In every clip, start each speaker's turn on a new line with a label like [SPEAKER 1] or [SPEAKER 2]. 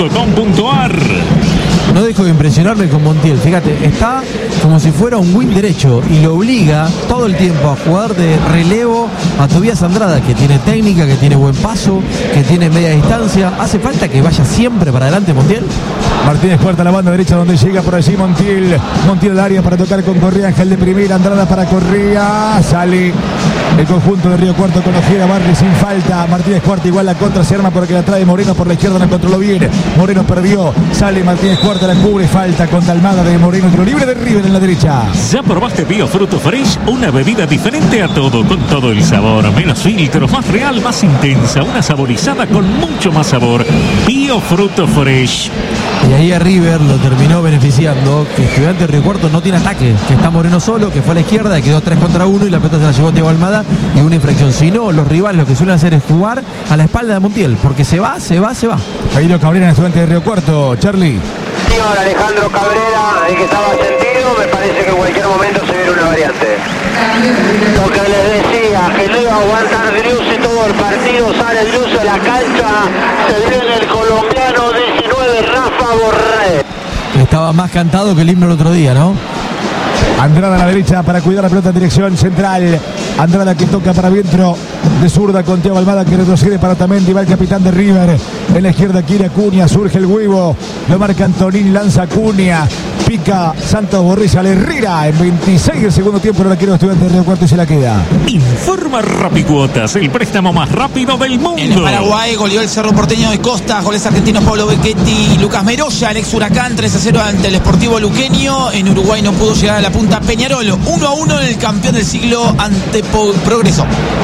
[SPEAKER 1] montiel.com.ar.
[SPEAKER 2] No dejo de impresionarme con Montiel, fíjate, está como si fuera un wing derecho y lo obliga todo el tiempo a jugar de relevo a Tobías Andrada, que tiene técnica, que tiene buen paso, que tiene media distancia. ¿Hace falta que vaya siempre para adelante Montiel?
[SPEAKER 3] Martínez Cuarta a la banda derecha donde llega por allí Montiel. Montiel al área para tocar con Correa, Ángel de primera, Andrada para Correa, sale el conjunto de Río Cuarto con Ojeda, Barri sin falta. Martínez Cuarta igual la contra, se arma porque la trae Moreno por la izquierda, la controló bien. Moreno perdió, sale Martínez Cuarta, la cubre, falta contra Almada de Moreno, tiro libre de River en la derecha.
[SPEAKER 1] ¿Ya probaste Biofruto Fresh? Una bebida diferente a todo, con todo el sabor, menos filtros, más real, más intensa, una saborizada con mucho más sabor. Biofruto Fresh.
[SPEAKER 2] Y ahí a River lo terminó beneficiando que Estudiantes de Río Cuarto no tiene ataque, que está Moreno solo, que fue a la izquierda, quedó 3 contra 1 y la pelota se la llevó Thiago Almada y una infracción. Si no, los rivales lo que suelen hacer es jugar a la espalda de Montiel, porque se va.
[SPEAKER 3] Jairo Cabrera en Estudiantes de Río Cuarto, Charlie.
[SPEAKER 4] Señor Alejandro Cabrera, que estaba sentido, me parece que en cualquier momento se viene una variante. Lo que les decía, que no iba a aguantar Driussi todo el partido, sale Driussi a la cancha, se viene el colombiano 19, Rafa Borré.
[SPEAKER 2] Estaba más cantado que el himno el otro día, ¿no?
[SPEAKER 3] Andrada a la derecha para cuidar la pelota en dirección central. Andrada que toca para Vientro, de zurda con Thiago Almada que retrocede para Otamendi, va el capitán de River. En la izquierda quiere Acuña, surge el huevo, lo marca Antonini, lanza Acuña, pica Santos Borré, sale Herrera en 26 del segundo tiempo, no la quiero Estudiantes de Río Cuarto y se la queda.
[SPEAKER 1] Informa Rapicuotas, el préstamo más rápido del mundo.
[SPEAKER 5] En el Paraguay goleó el Cerro Porteño de Costa, goles argentinos Pablo Becchetti y Lucas Meroya, el ex Huracán 3-0 ante el Sportivo Luqueño. En Uruguay no pudo llegar a la punta Peñarol, 1-1 en el campeón del siglo ante Progreso.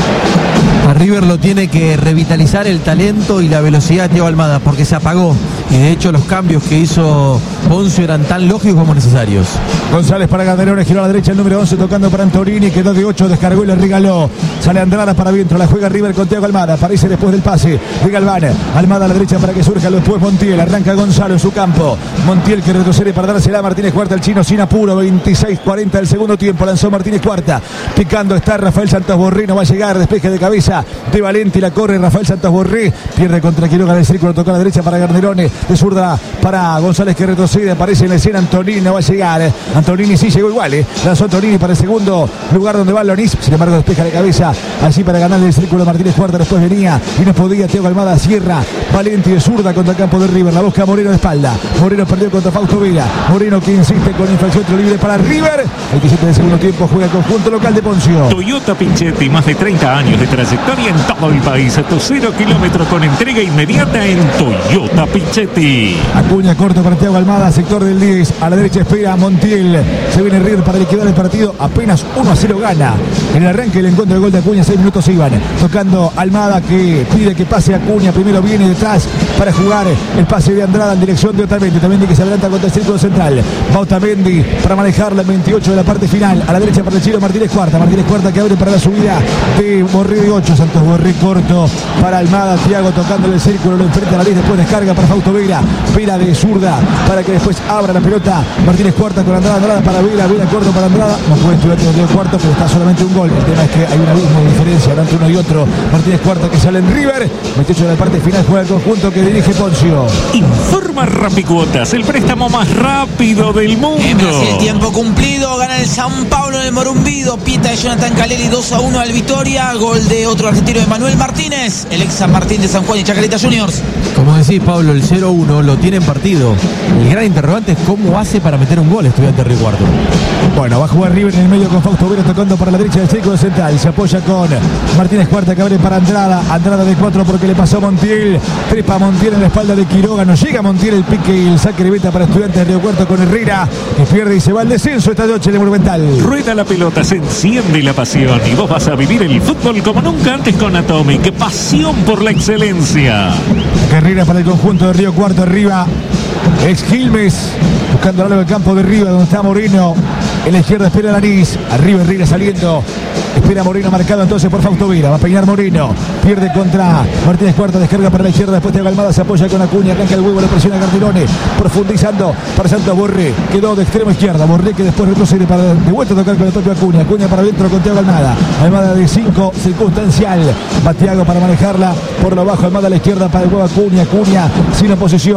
[SPEAKER 2] A River lo tiene que revitalizar el talento y la velocidad de Thiago Almada, porque se apagó. Y de hecho los cambios que hizo Poncio eran tan lógicos como necesarios.
[SPEAKER 3] González para Ganderone, giró a la derecha el número 11 tocando para Antonini, quedó de 8, descargó y le regaló. Sale Andrada para Vientro, la juega River con Thiago Almada, aparece después del pase de Galván. Almada a la derecha para que surja después Montiel, arranca Gonzalo en su campo. Montiel que retrocede para dársela a Martínez Cuarta, el chino sin apuro, 26-40 del segundo tiempo, lanzó Martínez Cuarta, picando está Rafael Santos Borré, no va a llegar, despeje de cabeza de Valenti, la corre Rafael Santos Borré, pierde contra Quiroga en el círculo, toca a la derecha para Ganderone, de zurda para González que retrocede, aparece en la escena Antonini, no va a llegar. Antonini sí llegó igual, lanzó Antonini para el segundo lugar donde va Lonis, sin embargo despeja de cabeza, así para ganar el círculo Martínez Cuarta, después venía y no podía, Thiago Almada cierra, Valenti de zurda contra el campo de River, la busca Moreno de espalda, Moreno perdió contra Fausto Vera, Moreno que insiste con infracción, tiro libre para River, 27 del segundo tiempo, juega el conjunto local de Poncio.
[SPEAKER 1] Toyota Pichetti, más de 30 años de trayectoria en todo el país, a tu 0 kilómetros con entrega inmediata en Toyota Pichetti.
[SPEAKER 3] Acuña corto para Thiago Almada, sector del 10, a la derecha espera Montiel, se viene River para liquidar el partido, apenas 1-0 gana. En el arranque el encuentro del gol de Acuña, 6 minutos iban, tocando Almada que pide que pase Acuña, primero viene detrás para jugar el pase de Andrada en dirección de Otamendi, Otamendi que se adelanta contra el círculo central, va Otamendi para manejarla en 28 de la parte final, a la derecha para el chino Martínez Cuarta que abre para la subida de Borré de 8, Santos Borré corto para Almada, Thiago tocándole el círculo, lo enfrenta a la ley, después descarga para Fausto Vera, Vera de zurda para que después abra la pelota Martínez Cuarta con Andrada, Andrada para Vera, Vera corto para Andrada, no puede Estudiantes de Río Cuarto, pero está solamente un gol, el tema es que hay un abismo de diferencia entre uno y otro. Martínez Cuarta que sale en River, 28 de la parte final, juega el conjunto que dirige Poncio.
[SPEAKER 1] Informa Rapicuotas, el préstamo más rápido del mundo.
[SPEAKER 5] En Brasil, tiempo cumplido, gana el San Pablo en el Morumbido, pita de Jonathan Caleri, 2-1 al Vitoria, gol de otro argentino de Manuel Martínez, el ex San Martín de San Juan y Chacarita Juniors.
[SPEAKER 2] Como decís, Pablo, el 0-1 lo tiene en partido. El gran interrogante es cómo hace para meter un gol Estudiantes de Río Cuarto.
[SPEAKER 3] Bueno, va a jugar River en el medio con Fausto Vera tocando para la derecha del círculo central. Se apoya con Martínez Cuarta que abre para Andrada. Andrada de 4 porque le pasó Montiel. Trepa Montiel en la espalda de Quiroga. No llega Montiel, el pique y el saque de meta para Estudiantes de Río Cuarto con Herrera, que pierde y se va al descenso esta noche en el Monumental.
[SPEAKER 1] Rueda la pelota, se enciende la pasión y vos vas a vivir el fútbol como nunca antes con Atomic. Pasión por la excelencia.
[SPEAKER 3] Carrera para el conjunto de Río Cuarto, arriba ex Quilmes, buscando al lado del campo de River donde está Moreno. En la izquierda espera Lanís, arriba Herrera saliendo, espera Moreno marcado entonces por Fausto Vera, va a peinar Moreno, pierde contra Martínez Cuarta, descarga para la izquierda, después de Almada se apoya con Acuña, arranca el huevo, le presiona Ganderone, profundizando para Santos Borré, quedó de extremo izquierda, Borré que después retrocede para de vuelta a tocar con el propio Acuña, Acuña para adentro con Thiago Almada, Almada de 5, circunstancial, va Thiago para manejarla por lo bajo, Almada a la izquierda para el huevo Acuña, Acuña sin oposición,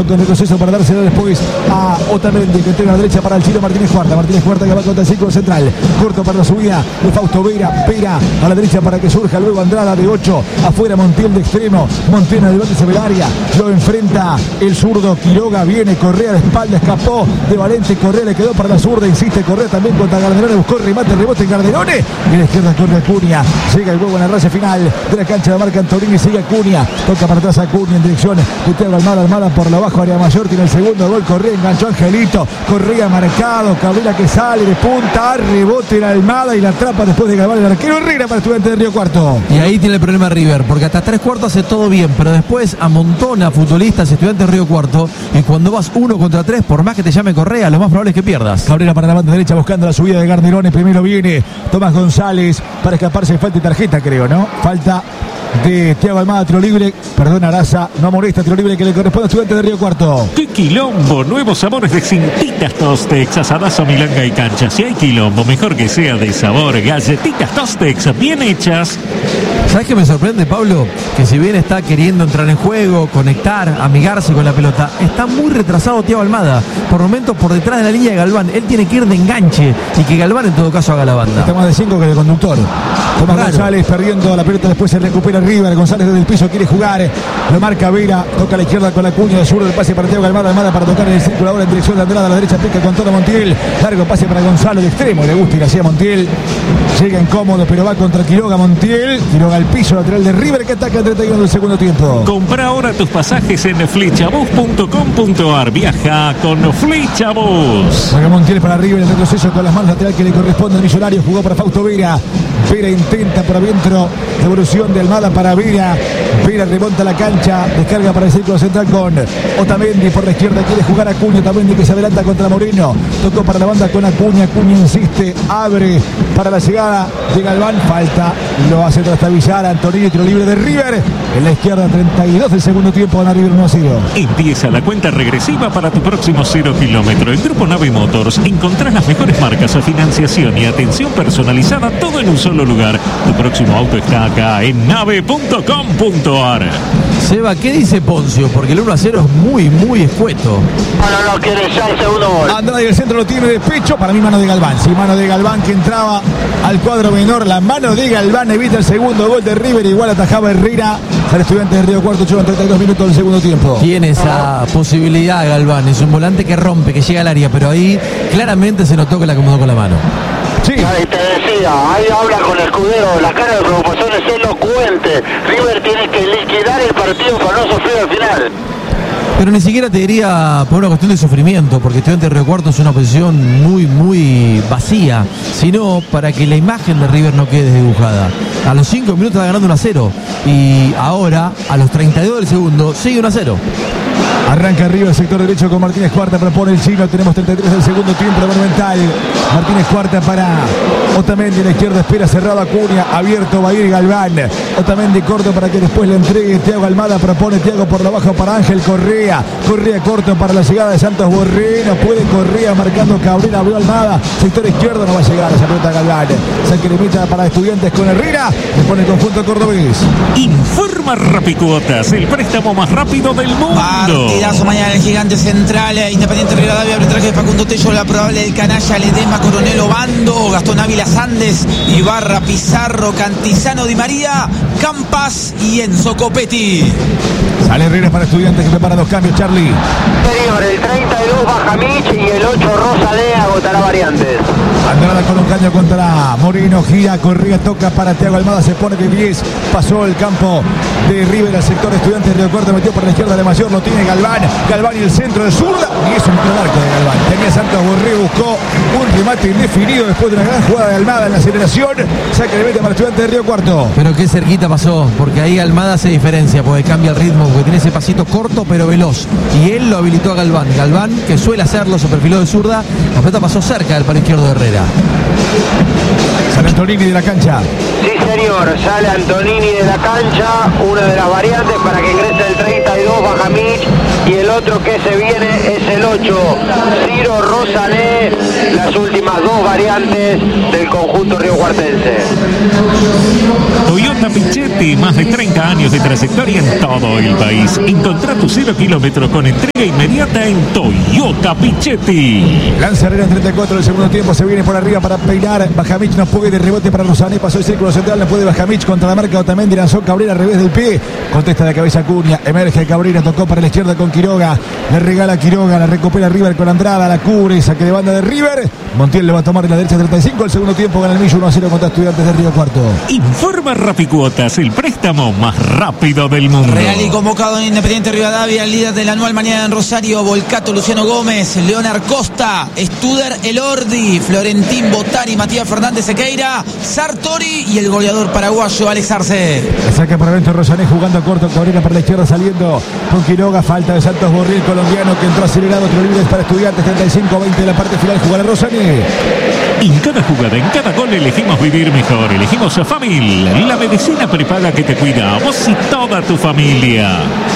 [SPEAKER 3] Toca en retroceso para dárselo después a Otamendi, que entrega a la derecha para el chino Martínez Cuarta. Martínez Cuarta que va contra el círculo central. Corto para la subida de Fausto Vera. Vera a la derecha para que surja luego Andrada de 8. Afuera Montiel de extremo. Montiel en el bate sobre el área. Lo enfrenta el zurdo Quiroga. Viene Correa de espalda. Escapó de Valente. Correa le quedó para la zurda. Insiste Correa también contra Gardenone. Buscó el remate. Rebote en Gardenone. Y a la izquierda corre Acuña. Llega el huevo en la raya final de la cancha de marca Antonini. Sigue Acuña. Toca para atrás Acuña en dirección de Thiago Almada. Almada por la bajo área mayor. Tiene el segundo gol. Correa enganchó Angelito. Correa marcado. Cabrera que sale de punta. Rebote en Almada y la atrapa después de Galván el arquero. Herrera para Estudiantes de Río Cuarto.
[SPEAKER 2] Y ahí tiene el problema River, porque hasta 3/4 hace todo bien, pero después amontona futbolistas Estudiantes de Río Cuarto, y cuando vas 1 contra 3, por más que te llame Correa, lo más probable es que pierdas.
[SPEAKER 3] Cabrera para la banda derecha buscando la subida de Garnerone. Primero viene Tomás González para escaparse. Falta y tarjeta, creo, ¿no? Falta de Thiago Almada, tiro libre. Perdón, Araza, no molesta, tiro libre que le corresponde a Estudiantes de Río Cuarto.
[SPEAKER 1] ¡Qué quilombo! Nuevos sabores de Cintitas Tostex, asadazo, milanga y cancha. Si hay quilombo, mejor que sea de sabor. Galletitas Tostex, bien hechas.
[SPEAKER 2] ¿Sabes qué me sorprende, Pablo? Que si bien está queriendo entrar en juego, conectar, amigarse con la pelota, está muy retrasado Thiago Almada. Por momentos por detrás de la línea de Galván. Él tiene que ir de enganche y que Galván en todo caso haga la banda.
[SPEAKER 3] Está más de 5 que el conductor. Tomás González perdiendo la pelota, después se recupera River. González desde el piso quiere jugar. Lo marca Vera, toca a la izquierda con la cuña de zurdo, el pase para Thiago Almada. Almada para tocar en el círculo ahora en dirección de Andrada. A la derecha pica con todo Montiel. Largo pase para Gonzalo de extremo. Le gusta ir hacia Montiel. Llega incómodo, pero va contra Quiroga. Montiel. Quiroga al piso lateral de River que ataca el 31 del segundo tiempo.
[SPEAKER 1] Compra ahora tus pasajes en flechabus.com.ar. Viaja con Flechabus.
[SPEAKER 3] Saca Montiel para River, el retroceso con las manos lateral que le corresponde al Millonario. Jugó para Fausto Vera. Vera intenta por adentro. Devolución de Almada para Vera. Vera remonta la cancha. Descarga para el círculo central con Otamendi por la izquierda. Quiere jugar a Acuña. Otamendi que se adelanta contra Moreno. Tocó para la banda con Acuña. Acuña insiste. Abre para la llegada de Galván. Falta. Lo hace trastabillar Antonini. Tiro libre de River. En la izquierda, 32 del segundo tiempo. Gana River 1-0.
[SPEAKER 1] Empieza la cuenta regresiva para tu próximo 0 kilómetro. En Grupo Nave Motors encontrás las mejores marcas, financiación y atención personalizada, todo en un solo lugar. Tu próximo auto está acá en nave.com.ar.
[SPEAKER 2] Seba, ¿qué dice Poncio? Porque el 1-0 es muy escueto.
[SPEAKER 4] No quiere ya el segundo gol.
[SPEAKER 3] Andrade el centro lo tiene de pecho. Para mí mano de Galván. Sí, mano de Galván que entraba al cuadro menor. La mano de Galván evita el segundo gol de River. Igual atajaba Herrera al Estudiantes de Río Cuarto. Llevan 32 minutos del segundo tiempo.
[SPEAKER 2] Tiene esa posibilidad Galván. Es un volante que rompe, que llega al área. Pero ahí claramente se notó que la acomodó con la mano.
[SPEAKER 3] Sí.
[SPEAKER 4] Ahí te decía, ahí habla con el Escudero, la cara de preocupación es elocuente. River tiene que liquidar el partido para no sufrir al final.
[SPEAKER 2] Pero ni siquiera te diría por una cuestión de sufrimiento, porque Estudiantes de Río Cuarto es una posición muy vacía, sino para que la imagen de River no quede desdibujada. A los 5 minutos está ganando 1-0 y ahora, a los 32 del segundo, sigue 1-0.
[SPEAKER 3] Arranca arriba el sector derecho con Martínez Cuarta, propone el chino, tenemos 33 del segundo tiempo de Monumental. Martínez Cuarta para Otamendi, a la izquierda espera cerrado Acuña, abierto va a ir Galván. Otamendi corto para que después le entregue Thiago Almada, propone Thiago por la baja para Ángel Correa. Correa corto para la llegada de Santos Borré, no puede Correa marcando Cabrera, abrió Almada, sector izquierdo, no va a llegar esa pelota Galván. Saque limita para Estudiantes con Herrera, le pone el conjunto cordobés.
[SPEAKER 1] Informa Rapicuotas, el préstamo más rápido del mundo.
[SPEAKER 5] Partidazo mañana en el Gigante Central. Independiente Rivadavia, arbitraje de Facundo Tello, la probable del Canalla, Ledesma, Coronel Obando, Gastón Ávila Sandes, Ibarra, Pizarro, Cantizano, Di María, Campas y Enzo Copetti.
[SPEAKER 3] Sale Herrera para Estudiantes que prepara dos cambios, Charlie.
[SPEAKER 4] Interior, el 32 baja Mich y el 8 Rosalea agotará variantes.
[SPEAKER 3] Andrada con un caño contra Moreno, gira, Correa, toca para Thiago Almada, se pone de 10, pasó el campo de River al sector de Estudiantes de Río Cuarto, metió por la izquierda de Mayor, lo tiene Galván y el centro de zurda, y es un tiro al arco de Galván. Tenía Santos Borré, buscó un remate indefinido después de una gran jugada de Almada en la aceleración, saque de meta para Estudiantes de Río Cuarto.
[SPEAKER 2] Pero qué cerquita pasó, porque ahí Almada hace diferencia, porque cambia el ritmo, porque tiene ese pasito corto pero veloz, y él lo habilitó a Galván. Galván, que suele hacerlo, se perfiló de zurda, la pelota pasó cerca del palo izquierdo de Herrera.
[SPEAKER 3] Sale Antonini de la cancha.
[SPEAKER 4] Sí, señor, sale Antonini de la cancha, una de las variantes para que ingrese el 32 baja Mich y el otro que se viene es el 8, Ciro Ciro Rosané, las últimas dos variantes del conjunto riocuartense.
[SPEAKER 1] Toyota Pichetti, más de 30 años de trayectoria en todo el país. Encontrá tu 0 kilómetro con entrega inmediata en Toyota Pichetti.
[SPEAKER 3] Lanza Herrera en 34 del segundo tiempo, se viene por arriba para peinar. Bajamich no puede, rebote para Rosané, pasó el círculo central, no puede Bajamich contra la marca Otamendi, lanzó Cabrera al revés del pie, contesta de cabeza Acuña, emerge Cabrera, tocó para la izquierda con Quiroga, le regala Quiroga, la recupera River con Andrada, la cubre, saque de banda de River. Montiel le va a tomar en la derecha 35, el segundo tiempo gana el Millo 1-0 contra Estudiantes de Río Cuarto.
[SPEAKER 1] Informa Rapicuotas, el préstamo más rápido del mundo.
[SPEAKER 5] Real y convocado en Independiente Rivadavia, el líder del anual mañana en Rosario, Volcato, Luciano Gómez, Leonard Costa, Studer Elordi, Florentín Botari, Matías Fernández Sequeira, Sartori y el goleador paraguayo Alex Arce.
[SPEAKER 3] Le saca por adentro Rosané jugando corto, Cabrera para la izquierda saliendo con Quiroga, falta de Santos Borré, el colombiano que entró acelerado, tiro libre para Estudiantes, 35-20 de la parte final, jugará Rosané.
[SPEAKER 1] En cada jugada, en cada gol elegimos vivir mejor. Elegimos a Famil, la medicina prepaga que te cuida a vos y toda tu familia.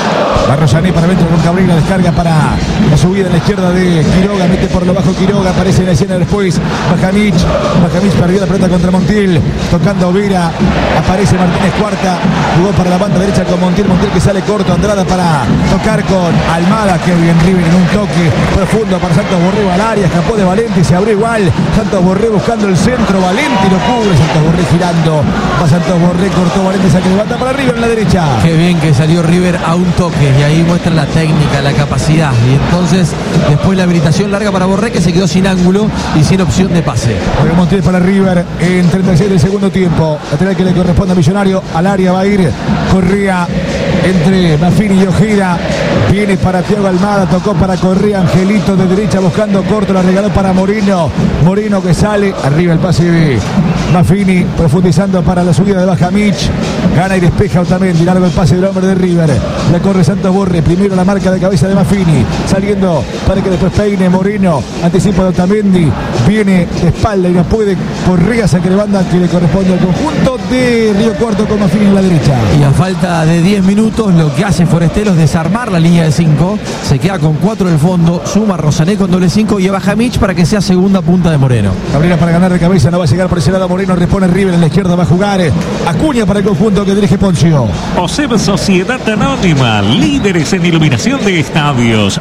[SPEAKER 3] Va Rosané para adentro con Cabrera, descarga para la subida en la izquierda de Quiroga, mete por lo bajo Quiroga, aparece en la escena después Bajamich perdió la pelota contra Montiel, tocando Vera, aparece Martínez Cuarta, jugó para la banda derecha con Montiel que sale corto, Andrada para tocar con Almada, que bien River en un toque profundo para Santos Borré, al área, escapó de Valente, se abrió igual, Santos Borré buscando el centro, Valente lo cubre, Santos Borré girando, va Santos Borré, cortó Valente, saque de banda para River en la derecha.
[SPEAKER 2] Qué bien que salió River a un toque y ahí muestra la técnica, la capacidad, y entonces después la habilitación larga para Borré, que se quedó sin ángulo y sin opción de pase.
[SPEAKER 3] Juega Montiel para River en 36 del segundo tiempo, lateral que le corresponde a Millonario, al área va a ir Correa entre Maffini y Ojeda, viene para Thiago Almada, tocó para Correa, Angelito de derecha buscando corto, la regaló para Moreno que sale, arriba el pase de Maffini, profundizando para la subida de Bajamich, gana y despeja Otamendi, largo el pase del hombre de River, la corre Santos Borré, primero la marca de cabeza de Maffini, saliendo para que después peine Moreno, anticipo de Otamendi, viene de espalda y no puede, Correa, saque de banda que le corresponde al conjunto de Río Cuarto con Maffini en la derecha.
[SPEAKER 2] Y a falta de 10 minutos lo que hace Forestero es desarmar la línea de 5, se queda con 4 del fondo, suma Rosané con doble 5 y a Bajamich para que sea segunda punta de Moreno.
[SPEAKER 3] Cabrera para ganar de cabeza, no va a llegar por ese lado Moreno, repone River en la izquierda, va a jugar Acuña para el conjunto que dirige Poncio.
[SPEAKER 1] OSEB Sociedad Anónima, líderes en iluminación de estadios,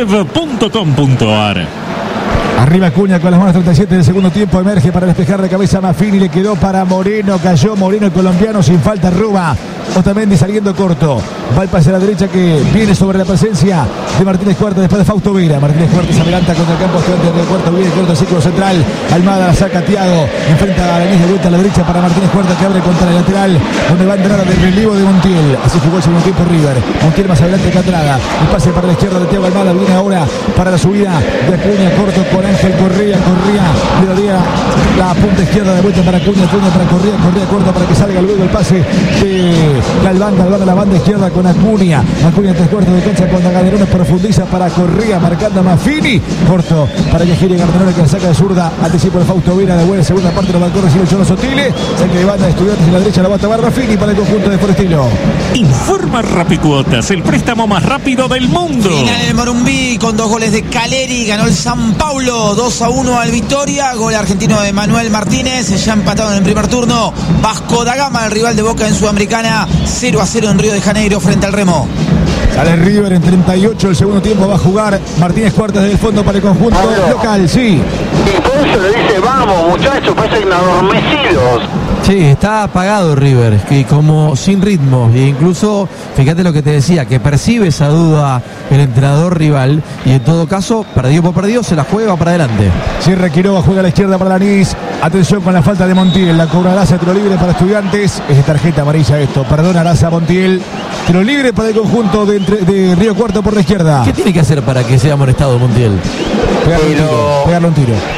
[SPEAKER 1] oseb.com.ar.
[SPEAKER 3] Arriba Acuña con las manos, 37 del segundo tiempo, emerge para despejar de cabeza Maffini, le quedó para Moreno, cayó Moreno el colombiano, sin falta roba Otamendi saliendo corto, va el pase a la derecha que viene sobre la presencia de Martínez Cuarta después de Fausto Vera. Martínez Cuarta se adelanta contra el campo estudiante de Cuarto, viene corto el círculo central, Almada la saca Thiago, enfrenta a la línea de vuelta a la derecha para Martínez Cuarta que abre contra el lateral, donde va Andrada del relevo de Montiel, así jugó el segundo tiempo River, Montiel más adelante que Andrada, el pase para la izquierda de Thiago Almada, viene ahora para la subida de Acuña, corto con Ángel Correa, le daría la punta izquierda de vuelta para Acuña para Correa corta para que salga luego el pase de Galván a la banda izquierda con Acuña en 3/4 de cancha con Gaderones, profundiza para Correa marcando a Maffini, corto para que gire Gardenone que la saca de zurda, anticipo de Fausto Vera, de buena segunda parte lo balcón, recibe el Cholo Sotile, saque de banda de Estudiantes en la derecha, la va a tomar Maffini para el conjunto de Forestino.
[SPEAKER 1] Informa Rapicuotas, el préstamo más rápido del mundo.
[SPEAKER 5] Final en el Morumbí con 2 goles de Caleri, ganó el San Paulo 2-1 al Victoria, gol argentino de Manuel Martínez, ya empatado en el primer turno. Vasco da Gama, el rival de Boca en Sudamericana, 0-0 en Río de Janeiro frente al Remo.
[SPEAKER 3] Sale River en 38 el segundo tiempo, va a jugar Martínez Cuartas desde el fondo para el conjunto local, sí.
[SPEAKER 4] Y por eso le dice, vamos muchachos, parecen adormecidos.
[SPEAKER 2] Sí, está apagado River, que como sin ritmo, e incluso, fíjate lo que te decía, que percibe esa duda el entrenador rival, y en todo caso, perdido por perdido, se la juega para adelante.
[SPEAKER 3] Cierra Quiroga, juega a la izquierda para Lanís, atención con la falta de Montiel, la cobra Araza, tiro libre para Estudiantes, es de tarjeta amarilla esto, perdón Araza Montiel, tiro libre para el conjunto de Río Cuarto por la izquierda.
[SPEAKER 2] ¿Qué tiene que hacer para que sea amonestado Montiel?
[SPEAKER 3] Pegarle un tiro.
[SPEAKER 4] Sí,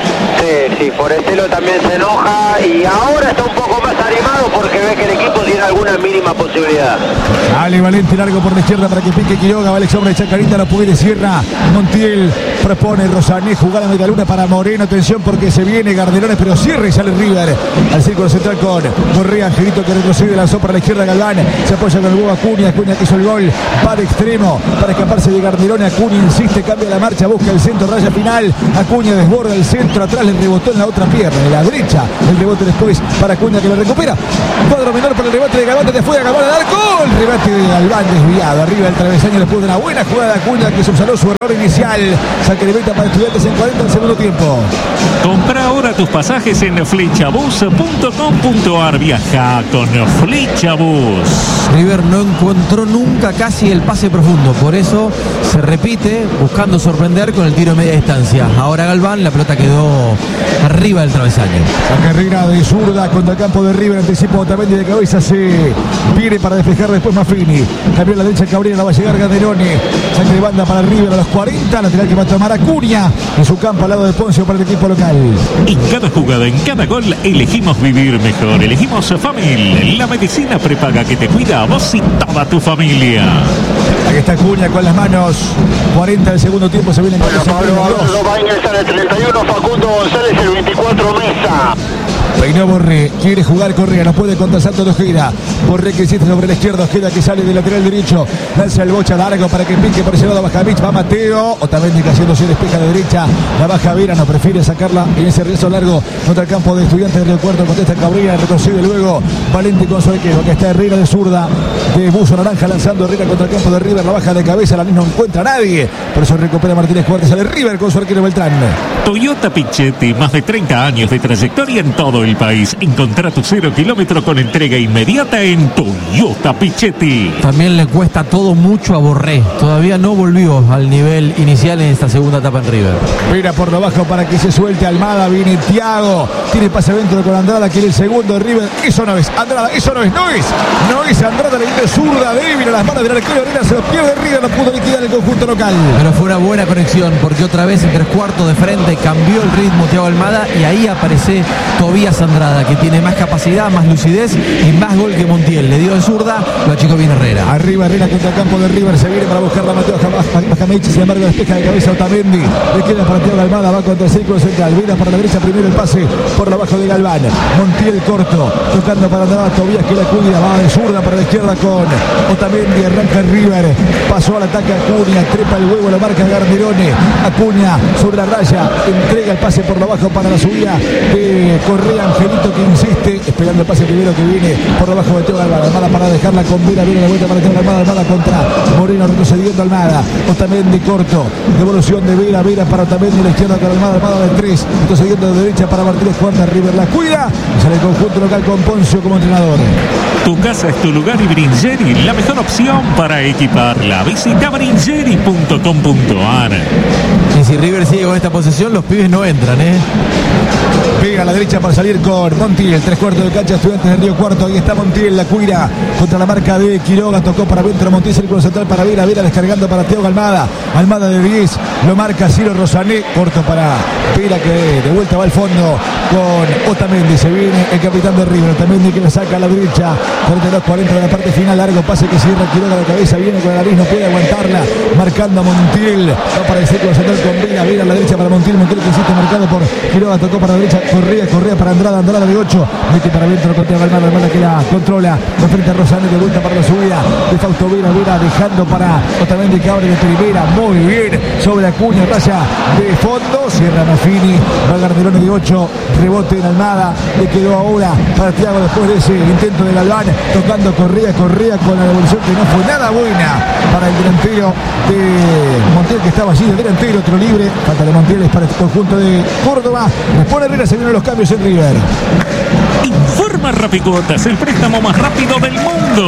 [SPEAKER 4] Sí, Forestelo también se enoja y ahora está un poco más animado porque ve que el equipo tiene alguna mínima posibilidad.
[SPEAKER 3] Ale Valente largo por la izquierda para que pique Quiroga, va el hombre de Chacarita, no puede, cierra Montiel, propone Rosané, jugada media luna para Moreno, atención porque se viene Gardelones, pero cierra y sale River al círculo central con Correa, Angelito que retrocede, lanzó para la izquierda Galván, se apoya con el huevo Acuña que hizo el gol, va de extremo para escaparse de Gardelones, Acuña insiste, cambia la marcha, busca el centro, raya final, Acuña desborda el centro, atrás le rebotó en la otra pierna, en la derecha, el rebote después para Acuña que lo recupera, cuadro menor para el rebote de Galván, desde fuera Galván a dar gol, rebote de Galván desviado, arriba del travesaño después de una buena jugada de Acuña que subsanó su error inicial, saque de meta para Estudiantes en 40 del segundo tiempo.
[SPEAKER 1] Compra ahora tus pasajes en flechabus.com.ar. Viaja con Flechabus.
[SPEAKER 2] River no encontró nunca casi el pase profundo, por eso se repite buscando sorprender con el tiro de media distancia. Ahora Galván, la pelota quedó arriba del travesaño.
[SPEAKER 3] La carrera de zurda contra el campo de River, anticipo Otamendi de cabeza, se viene para despejar después Maffini, cambió a la derecha Cabrera, la va a llegar Ganderoni, saque de banda para River a los 40, lateral que va a tomar Acuña en su campo al lado de Poncio para el equipo local.
[SPEAKER 1] En cada jugada, en cada gol, elegimos vivir mejor. Elegimos Famil, la medicina prepaga que te cuida a vos y toda tu familia.
[SPEAKER 3] Aquí está Acuña con las manos. 40 del segundo tiempo, se vienen con los
[SPEAKER 4] Pablo Alonso va a ingresar el 31, Facundo González el 24, Mesa.
[SPEAKER 3] Peinó Borré, quiere jugar Correa, no puede contra Santos de Ojeda. Borré que insiste sobre la izquierda, Ojeda que sale del lateral derecho, lanza el bocha largo para que pique por ese lado Bajavich, va Mateo, Otamendi cayéndose, despeja de derecha, la baja Vera, no prefiere sacarla en ese regreso largo contra el campo de Estudiantes de Río Cuarto, contesta Cabrera, retrocede luego Valente con su arquero, que está Herrera de zurda, de buzo naranja lanzando Herrera contra el campo de River, la baja de cabeza, la no encuentra a nadie, por eso recupera Martínez Fuerte, sale River con su arquero Beltrán.
[SPEAKER 1] Toyota Pichetti, más de 30 años de trayectoria en todo el país. Encontrá tu 0 kilómetro con entrega inmediata en Toyota Pichetti.
[SPEAKER 2] También le cuesta todo mucho a Borré, todavía no volvió al nivel inicial en esta segunda etapa en River.
[SPEAKER 3] Mira por lo bajo para que se suelte Almada, viene Thiago, tiene pase adentro con Andrada, quiere el segundo de River, eso no es, Andrada, eso no es Andrada, le viene zurda, débil a las manos del arquero Herrera, se lo pierde River, no pudo liquidar el conjunto local.
[SPEAKER 2] Pero fue una buena conexión, porque otra vez en 3/4 de frente cambió el ritmo Thiago Almada y ahí aparece Tobías Andrada, que tiene más capacidad, más lucidez y más gol que Montiel. Le dio de zurda, lo achicó bien Herrera.
[SPEAKER 3] Arriba Herrera contra el campo de River, se viene para buscar la Mateo Bajamich, sin embargo despeja de cabeza Otamendi, le queda para Thiago Almada, va contra el círculo central, viene para la derecha primero el pase por abajo de Galván, Montiel corto, tocando para Andrada, Tobías que la cuida, va de zurda para la izquierda con Otamendi, arranca River, pasó al ataque Acuña, trepa el huevo, lo marca Garderone, Acuña sobre la raya, entrega el pase por abajo para la subida de Correa, Angelito que insiste, esperando el pase primero que viene por abajo de Thiago Almada, Almada para dejarla con Vera, viene la vuelta para Thiago Almada, Almada contra Moreno, retrocediendo Almada, Otamendi corto, devolución de Vera, Vera para Otamendi, la izquierda con Almada, Almada de 3, retrocediendo de derecha para Martínez Cuarta, River la cuida, y sale el conjunto local con Poncio como entrenador.
[SPEAKER 1] Tu casa es tu lugar y Bringeri, la mejor opción para equiparla. Visita bringeri.com.ar.
[SPEAKER 2] Y si River sigue con esta posesión, los pibes no entran,
[SPEAKER 3] Pega a la derecha para salir con Montiel, 3/4 de cancha, Estudiantes de Río Cuarto, ahí está Montiel, la cuida contra la marca de Quiroga, tocó para adentro Montiel, círculo central para Vera, Vera descargando para Thiago Almada, Almada de 10, lo marca Ciro Rosané, corto para Vera que de vuelta va al fondo con Otamendi, se viene el capitán de River, Otamendi que le saca a la derecha, 42-40 de la parte final, largo pase que cierra Quiroga la cabeza, viene con la nariz, no puede aguantarla, marcando a Montiel, va para el círculo central con Vera, Vera a la derecha para Montiel, Montiel que insiste marcado por Quiroga, tocó para la derecha, Correa para Andrada, Andrada de 8, mete para adentro con Thiago Almada, Almada que la controla, de frente a Rosané, de vuelta para la subida de Fausto Vera, Vera dejando para Otamendi que abre de primera, muy bien, sobre Acuña, raya de fondo, cierra Maffini, va Garderone de 8, rebote en Almada, le quedó ahora para Thiago después de ese intento de Galván, tocando Correa con la devolución que no fue nada buena para el delantero de Montiel que estaba allí de delantero, otro libre, falta de Montiel es para el conjunto de Córdoba, después Herrera se vienen los cambios en River.
[SPEAKER 1] Informa Rapicuotas, el préstamo más rápido del mundo.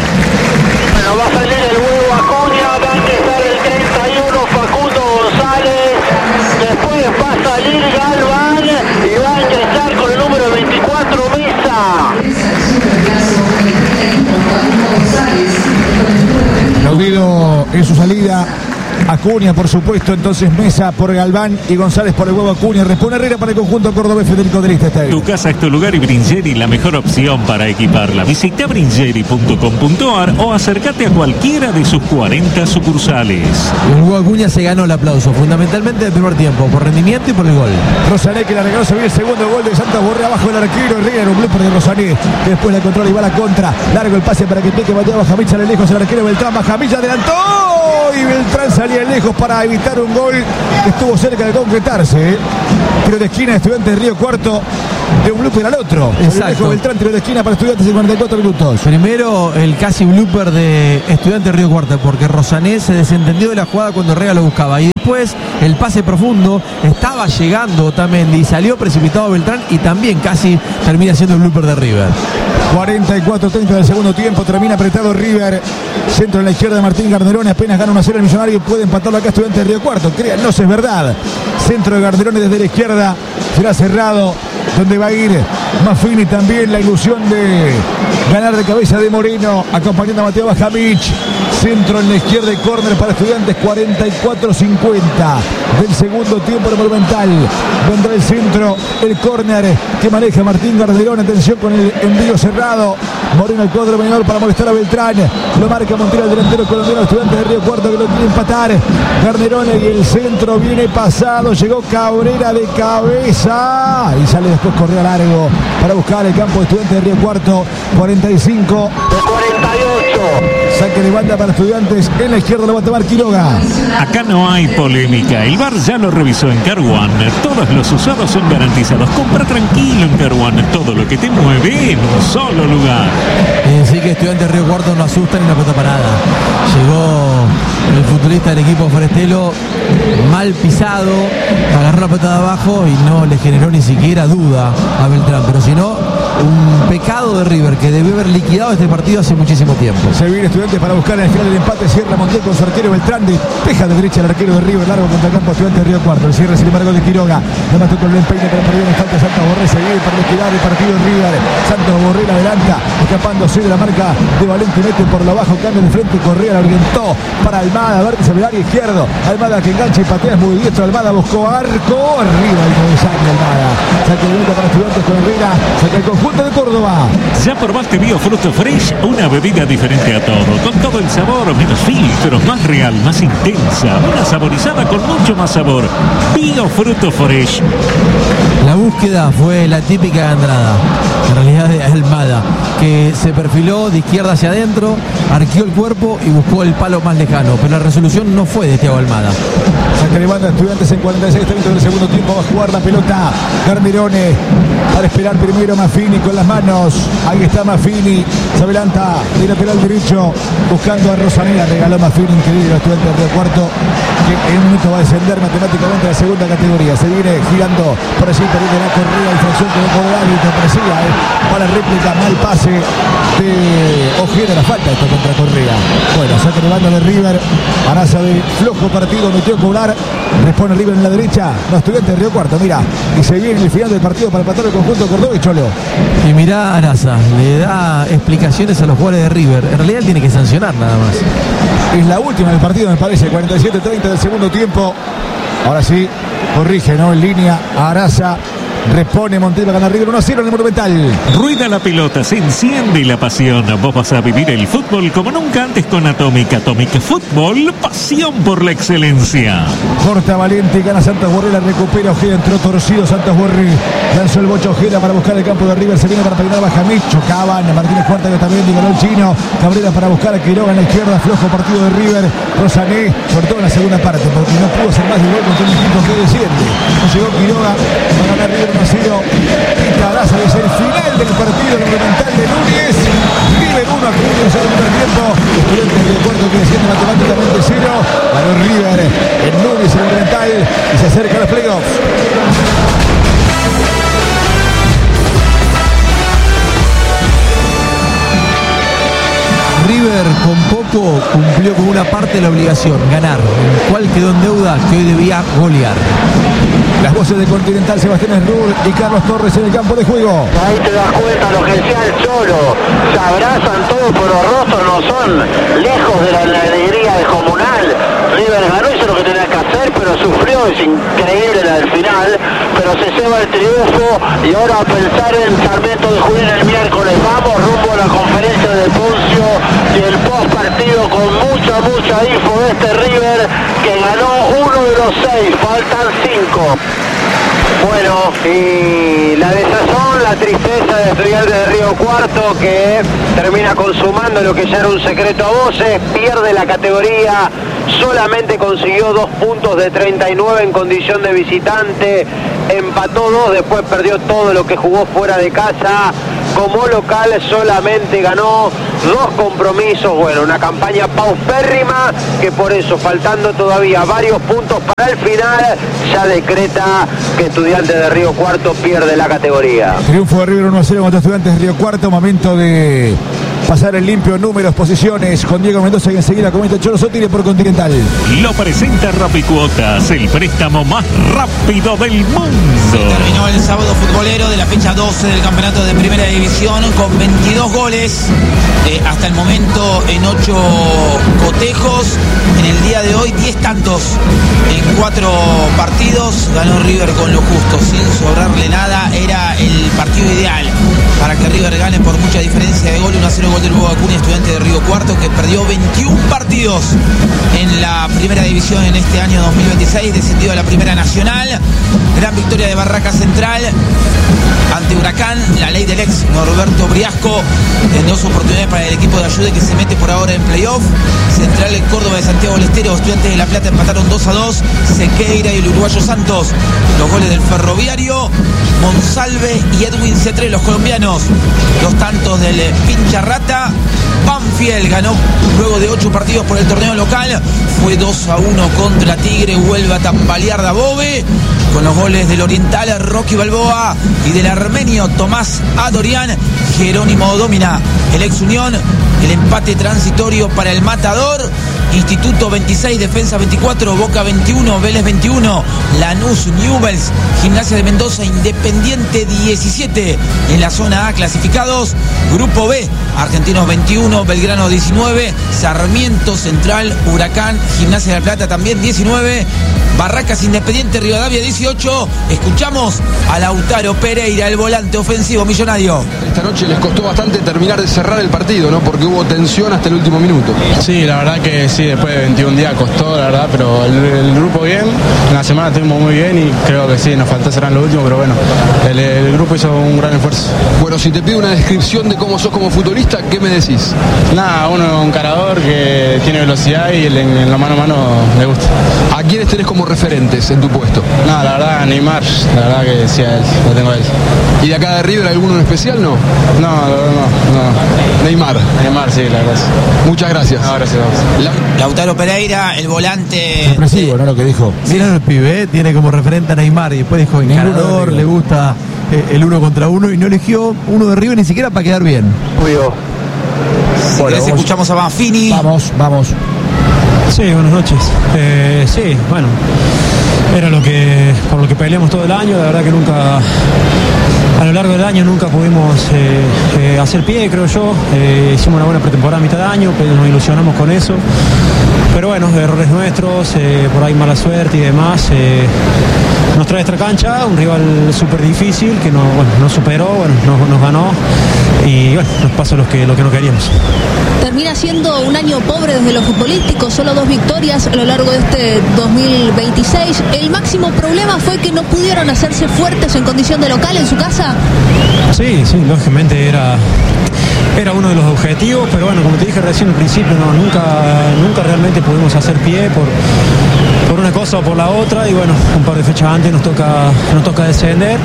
[SPEAKER 4] Bueno, va a salir el huevo Acuña, va a empezar el 31 Facundo González, después va a salir Galván y va a ingresar con el número 24 Mesa.
[SPEAKER 3] Laudido en su salida, Acuña, por supuesto, entonces Mesa por Galván y González por el huevo Acuña. Responde Herrera para el conjunto cordobés. Federico Delista está ahí.
[SPEAKER 1] Tu casa es tu lugar y Bringeri la mejor opción para equiparla. Visita bringeri.com.ar o acércate a cualquiera de sus 40 sucursales.
[SPEAKER 2] El huevo Acuña se ganó el aplauso, fundamentalmente del primer tiempo, por rendimiento y por el gol.
[SPEAKER 3] Rosané que la regaló, se viene el segundo gol de Santos Borré abajo del arquero. Herrera, un blooper de Rosané, que después la controla y va a la contra. Largo el pase para que pique, Mateo Bajamich, sale lejos el arquero Beltrán. Bajamich adelantó y Beltrán salía lejos para evitar un gol que estuvo cerca de concretarse. Tiro de esquina, Estudiantes de Río Cuarto, de un blooper al otro.
[SPEAKER 2] Exacto.
[SPEAKER 3] Beltrán, tiro de esquina para Estudiantes en 44 minutos.
[SPEAKER 2] Primero el casi blooper de Estudiantes de Río Cuarto, porque Rosané se desentendió de la jugada cuando Herrera lo buscaba. Y después el pase profundo, estaba llegando Otamendi y salió precipitado Beltrán y también casi termina siendo el blooper de River.
[SPEAKER 3] 44-30 del segundo tiempo, termina apretado River. Centro en la izquierda de Martín Garnerone, apenas gana 1-0 el Millonario, puede empatarlo acá Estudiantes de Río Cuarto. Créanos, es verdad. Centro de Garnerone desde la izquierda, será cerrado, donde va a ir Maffini también, la ilusión de ganar de cabeza de Moreno, acompañando a Mateo Bajamich. Centro en la izquierda y córner para Estudiantes, 44-50 del segundo tiempo de Monumental. Vendrá el centro, el córner que maneja Martín Garnerone. Atención con el envío cerrado. Moreno al cuadro menor para molestar a Beltrán. Lo marca Montero, el delantero colombiano, Estudiantes de Río Cuarto, que lo quiere empatar. Garnerone y el centro viene pasado. Llegó Cabrera de cabeza y sale después Correa largo para buscar el campo de Estudiantes de Río Cuarto. 45
[SPEAKER 4] de 48.
[SPEAKER 3] Saque de banda para Estudiantes. En la izquierda lo va a tomar Quiroga.
[SPEAKER 1] Acá no hay polémica. El VAR ya lo revisó en Car One. Todos los usados son garantizados. Compra tranquilo en Car One. Todo lo que te mueve en un solo lugar.
[SPEAKER 2] Así que Estudiantes de Río Cuarto no asustan ni una pelota parada. Llegó el futbolista del equipo Forestelo mal pisado, agarró la pelota de abajo y no le generó ni siquiera duda a Beltrán. Pero si no, un pecado de River que debió haber liquidado este partido hace muchísimo tiempo.
[SPEAKER 3] Se viene Estudiantes para buscar en el final del empate. Cierra Montiel con su arquero Beltrán. Despeja de derecha el arquero de River. Largo contra el campo Estudiantes de Río Cuarto. El cierre sin embargo de Quiroga. Le mató con el empeine, pero perdió en falta Santos Borré. Se viene para liquidar el partido de River. Santos Borré la adelanta, escapándose de la marca de Valente. Mete por lo bajo, cambia de frente. Correa la orientó para Almada. Vértice del área izquierdo. Almada que engancha y patea, es muy diestro. Almada buscó arco. Arriba el cabezaño Almada. Saque de vuelta para Estudiantes con Herrera. Saca el conjunto de Córdoba.
[SPEAKER 1] ¿Ya probaste Biofruto Fresh? Una bebida diferente a todo, con todo el sabor, menos filtros, más real, más intensa, una saborizada con mucho más sabor. Biofruto Fresh.
[SPEAKER 2] La búsqueda fue la típica de Andrada, en realidad de Almada, que se perfiló de izquierda hacia adentro, arqueó el cuerpo y buscó el palo más lejano, pero la resolución no fue de Thiago Almada.
[SPEAKER 3] Saca de banda Estudiantes en 46 minutos del segundo tiempo. Va a jugar la pelota Garnerone para esperar primero Maffini con las manos. Ahí está Maffini, se adelanta de lateral derecho buscando a Rosanera. Regaló Maffini, increíble, Estudiantes de Río Cuarto, que en un minuto va a descender matemáticamente a la segunda categoría. Se viene girando por allí, perdiendo la Correa, infracción que no por el árbitro, parecía para réplica, mal pase de Ojeda, la falta esto contra Correa. Bueno, saca de banda de River, Araza de flojo partido, metió a cobrar, responde River en la derecha, los Estudiantes de Río Cuarto, mira, y se viene el final del partido para empatar el conjunto cordobés, Cholo.
[SPEAKER 2] Y mirá, Araza le da explicaciones a los jugadores de River. En realidad él tiene que sancionar nada más.
[SPEAKER 3] Es la última del partido, me parece, 47-30 del segundo tiempo. Ahora sí, corrige, ¿no? En línea, Araza. Repone Montiel para ganar River 1-0 en el Monumental.
[SPEAKER 1] Rueda la pelota, se enciende la pasión. Vos vas a vivir el fútbol como nunca antes con Atómica. Atómica Fútbol, pasión por la excelencia.
[SPEAKER 3] Corta Valente, gana Santos Borré, la recupera Ojeda, entró torcido Santos Borré. Lanzó el bocho Ojeda para buscar el campo de River. Se viene para peinar a Bajamich. Chocaban a Martínez Cuarta, que también ganó el chino. Cabrera para buscar a Quiroga en la izquierda. Flojo partido de River. Rosané, sobre todo en la segunda parte, porque no pudo hacer más de gol contra un equipo que desciende. No llegó Quiroga, va a ganar River 1-0. Quita Araza, es el final del partido del Monumental de Núñez. River 1 a Núñez en el primer tiempo. Estudiantes de Cuarto que desciende matemáticamente 0. Ganó River en Núñez en el Monumental y se acerca a los playoffs.
[SPEAKER 2] River con poco cumplió con una parte de la obligación, ganar, el cual quedó en deuda que hoy debía golear.
[SPEAKER 3] Las voces de Continental, Sebastián Esrur y Carlos Torres en el campo de juego.
[SPEAKER 4] Ahí te das cuenta lo que decía el Cholo. Se abrazan todos, pero los rostros no son lejos de la alegría de Comunal. River ganó, hizo lo que tenía que hacer, pero sufrió, es increíble la del final, pero se ceba el triunfo y ahora a pensar en Sarmiento de Junín el miércoles. Vamos rumbo a la conferencia de Poncio y el post partido con mucha info de este River que ganó 1 de los 6, faltan 5. Bueno, y la desazón, la tristeza de Estudiantes de Río Cuarto, que termina consumando lo que ya era un secreto a voces, pierde la categoría, solamente consiguió 2 puntos de 39 en condición de visitante, empató 2, después perdió todo lo que jugó fuera de casa. Como local solamente ganó 2 compromisos, bueno, una campaña paupérrima que por eso, faltando todavía varios puntos para el final, ya decreta que Estudiantes de Río Cuarto pierde la categoría.
[SPEAKER 3] Triunfo de River 1-0 contra Estudiantes de Río Cuarto, momento de pasar el limpio, números, posiciones con Diego Mendoza y enseguida comenta Cholo Sotile por Continental.
[SPEAKER 1] Lo presenta Rapicuotas, el préstamo más rápido del mundo.
[SPEAKER 5] Se terminó el sábado futbolero de la fecha 12 del campeonato de Primera División con 22 goles hasta el momento en 8 cotejos. En el día de hoy 10 tantos en 4 partidos. Ganó River con lo justo, sin sobrarle nada. Era el partido ideal para que River gane por mucha diferencia de gol. 1-0 gol del Bobo Acuña, Estudiante de Río Cuarto, que perdió 21 partidos en la Primera División en este año 2026, descendido a la Primera Nacional. Gran victoria de Barraca Central ante Huracán, la ley del ex Norberto Briasco, en 2 oportunidades para el equipo de Ayude, que se mete por ahora en playoff. Central en Córdoba de Santiago del Estero, Estudiantes de La Plata empataron 2-2, Sequeira y el uruguayo Santos, los goles del Ferroviario, Monsalve y Edwin Cetré, los colombianos, los tantos del Pincha Rata. Banfield ganó luego de 8 partidos por el torneo local, fue 2-1 contra Tigre, vuelve a tambalear Dabove, con los goles del Oriental Rocky Balboa y del armenio Tomás Adorián. Jerónimo domina el ex Unión, el empate transitorio para el Matador. Instituto 26, Defensa 24, Boca 21, Vélez 21, Lanús, Newell's, Gimnasia de Mendoza, Independiente 17 en la zona A clasificados. Grupo B, Argentinos 21, Belgrano 19, Sarmiento, Central, Huracán, Gimnasia de La Plata también 19, Barracas, Independiente, Rivadavia 18. Escuchamos a Lautaro Pereira, el volante ofensivo millonario.
[SPEAKER 6] Esta noche les costó bastante terminar de cerrar el partido, ¿no? Porque hubo tensión hasta el último minuto.
[SPEAKER 7] Sí, la verdad que sí, después de 21 días costó, la verdad, pero el grupo bien, en la semana estuvimos muy bien y creo que sí, nos faltó cerrar lo último, pero bueno, el grupo hizo un gran esfuerzo.
[SPEAKER 6] Bueno, si te pido una descripción de cómo sos como futbolista, ¿qué me decís?
[SPEAKER 7] Nada, uno un carador que tiene velocidad y en la mano a mano le gusta.
[SPEAKER 6] ¿A quiénes tenés como referentes en tu puesto?
[SPEAKER 7] Nada, la verdad, Neymar, la verdad que sí, a él, lo tengo a él.
[SPEAKER 6] ¿Y de acá de River alguno en especial, no?
[SPEAKER 7] No.
[SPEAKER 6] Neymar,
[SPEAKER 7] sí, la verdad.
[SPEAKER 6] Muchas gracias.
[SPEAKER 7] No, gracias.
[SPEAKER 5] Lautaro Pereira, el volante.
[SPEAKER 3] Impresivo, ¿no? Lo que dijo.
[SPEAKER 2] Mira el pibe, tiene como referente a Neymar y después dijo encarador, le gusta el 1 contra 1 y no eligió uno de River ni siquiera para quedar bien.
[SPEAKER 5] Si querés, escuchamos a Banfini.
[SPEAKER 3] Vamos.
[SPEAKER 8] Sí, buenas noches. Sí, bueno, era por lo que peleamos todo el año. La verdad que nunca, a lo largo del año nunca pudimos hacer pie, creo yo. Hicimos una buena pretemporada a mitad de año, pero nos ilusionamos con eso. Pero bueno, errores nuestros, por ahí mala suerte y demás. Nos trae esta cancha, un rival súper difícil que nos superó, nos ganó y bueno, nos pasó lo que no queríamos.
[SPEAKER 9] Termina siendo un año pobre desde lo futbolístico, solo 2 victorias a lo largo de este 2026. ¿El máximo problema fue que no pudieron hacerse fuertes en condición de local en su casa?
[SPEAKER 8] Sí, lógicamente era uno de los objetivos, pero bueno, como te dije recién al principio, nunca realmente pudimos hacer pie por una cosa o por la otra, y bueno, un par de fechas antes nos toca descender.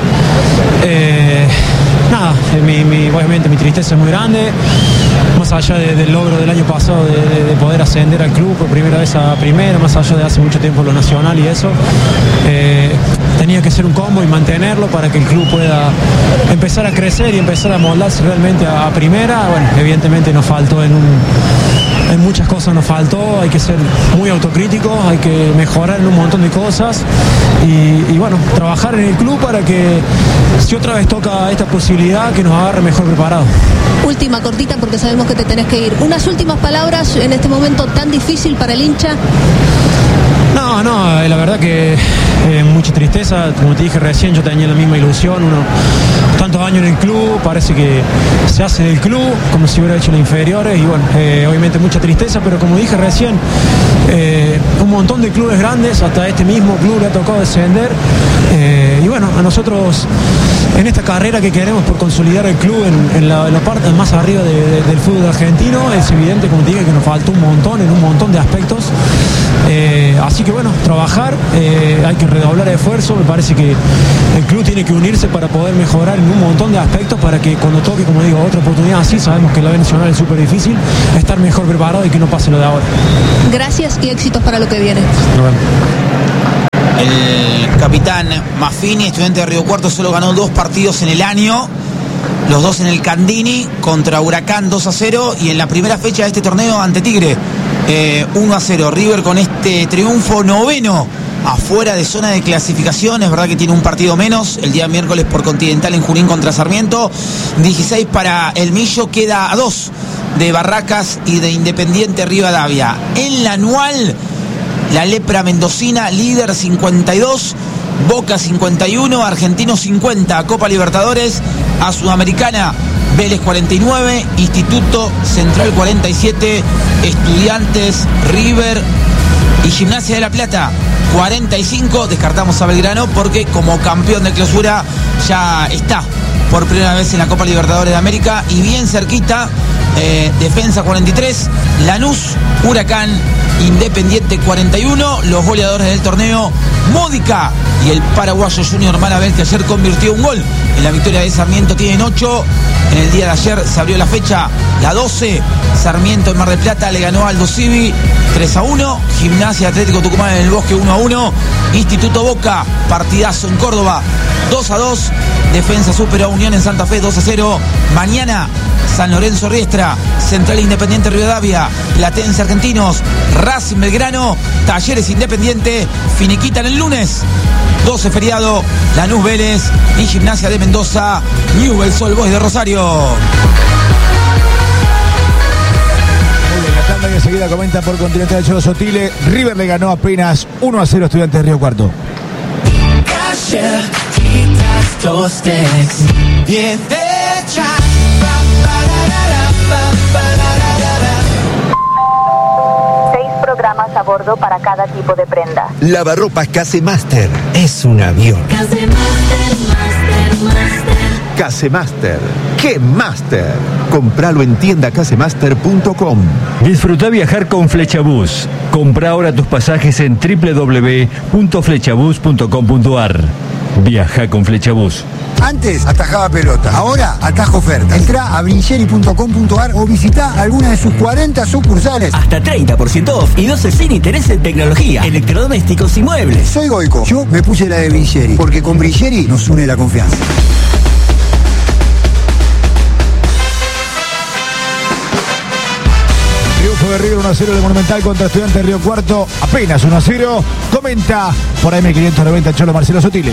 [SPEAKER 8] Obviamente mi tristeza es muy grande, más allá del logro del año pasado de poder ascender al club por primera vez a primera, más allá de hace mucho tiempo lo nacional y eso. tenía que ser un combo y mantenerlo para que el club pueda empezar a crecer y empezar a moldarse realmente a primera. Bueno, evidentemente nos faltó en muchas cosas, nos faltó, hay que ser muy autocríticos, hay que mejorar en un montón de cosas y bueno, trabajar en el club para que si otra vez toca esta posibilidad, que nos agarre mejor preparado.
[SPEAKER 9] Última cortita porque sabemos que te tenés que ir. Unas últimas palabras en este momento tan difícil para el hincha.
[SPEAKER 8] No, la verdad que mucha tristeza, como te dije recién, yo tenía la misma ilusión, tantos años en el club, parece que se hace del club como si hubiera hecho las inferiores y bueno, obviamente mucha tristeza, pero como dije recién, un montón de clubes grandes, hasta este mismo club le ha tocado descender y bueno, a nosotros en esta carrera que queremos por consolidar el club en la parte más arriba del fútbol argentino, es evidente, como te dije, que nos faltó un montón en un montón de aspectos. Así que bueno, trabajar, hay que redoblar esfuerzo, me parece que el club tiene que unirse para poder mejorar en un montón de aspectos para que cuando toque, como digo, otra oportunidad así, sabemos que la B Nacional es súper difícil, estar mejor preparado y que no pase lo de ahora.
[SPEAKER 9] Gracias y éxitos para lo que viene.
[SPEAKER 8] Nos vemos.
[SPEAKER 5] El capitán Maffini, Estudiante de Río Cuarto, solo ganó 2 partidos en el año, los 2 en el Candini, contra Huracán 2-0 y en la primera fecha de este torneo ante Tigre 1-0. River con este triunfo, 9º afuera de zona de clasificación, es verdad que tiene un partido menos el día miércoles por Continental en Junín contra Sarmiento, 16 para el Millo, queda a 2 de Barracas y de Independiente Rivadavia. En la anual, la Lepra Mendocina, líder 52, Boca 51, Argentino 50, Copa Libertadores, a Sudamericana Vélez 49, Instituto Central 47, Estudiantes, River y Gimnasia de La Plata 45. Descartamos a Belgrano porque como campeón de clausura ya está por primera vez en la Copa Libertadores de América y bien cerquita, Defensa 43, Lanús, Huracán, Independiente 41, los goleadores del torneo, Módica y el paraguayo Junior Malabel, que ayer convirtió un gol en la victoria de Sarmiento, tienen 8. En el día de ayer se abrió la fecha, la 12, Sarmiento en Mar del Plata le ganó a Aldo Civi 3-1, Gimnasia Atlético Tucumán en el Bosque 1-1, Instituto Boca, partidazo en Córdoba 2-2, Defensa superó a Unión en Santa Fe 2-0, mañana San Lorenzo Riestra, Central Independiente Rivadavia, Platense Argentinos, Racing Belgrano, Talleres Independiente, finiquitan el lunes, 12 feriado, Lanús Vélez y Gimnasia de Mendoza, Newell's Old Boys de Rosario.
[SPEAKER 3] Muy bien, la tanda y enseguida comenta por Continental el Cholo Sotile. River le ganó apenas 1-0 Estudiantes de Río Cuarto.
[SPEAKER 10] Programas a bordo para cada tipo de prenda.
[SPEAKER 11] Lavarropas Casemaster es un avión. Casemaster, ¡qué master! Compralo en tiendacasemaster.com.
[SPEAKER 12] Disfruta viajar con Flechabús. Compra ahora tus pasajes en www.flechabús.com.ar. Viaja con Flechabús.
[SPEAKER 13] Antes atajaba pelota, ahora atajo ofertas. Entrá a brincheri.com.ar o visita alguna de sus 40 sucursales.
[SPEAKER 14] Hasta 30% off y 12 sin interés en tecnología, electrodomésticos y muebles.
[SPEAKER 13] Soy Goico, yo me puse la de Brincheri, porque con Brincheri nos une la confianza.
[SPEAKER 3] Triunfo de River 1-0 de Monumental contra Estudiantes de Río Cuarto, apenas 1-0. Comenta por AM590 Cholo Marcelo Sotile.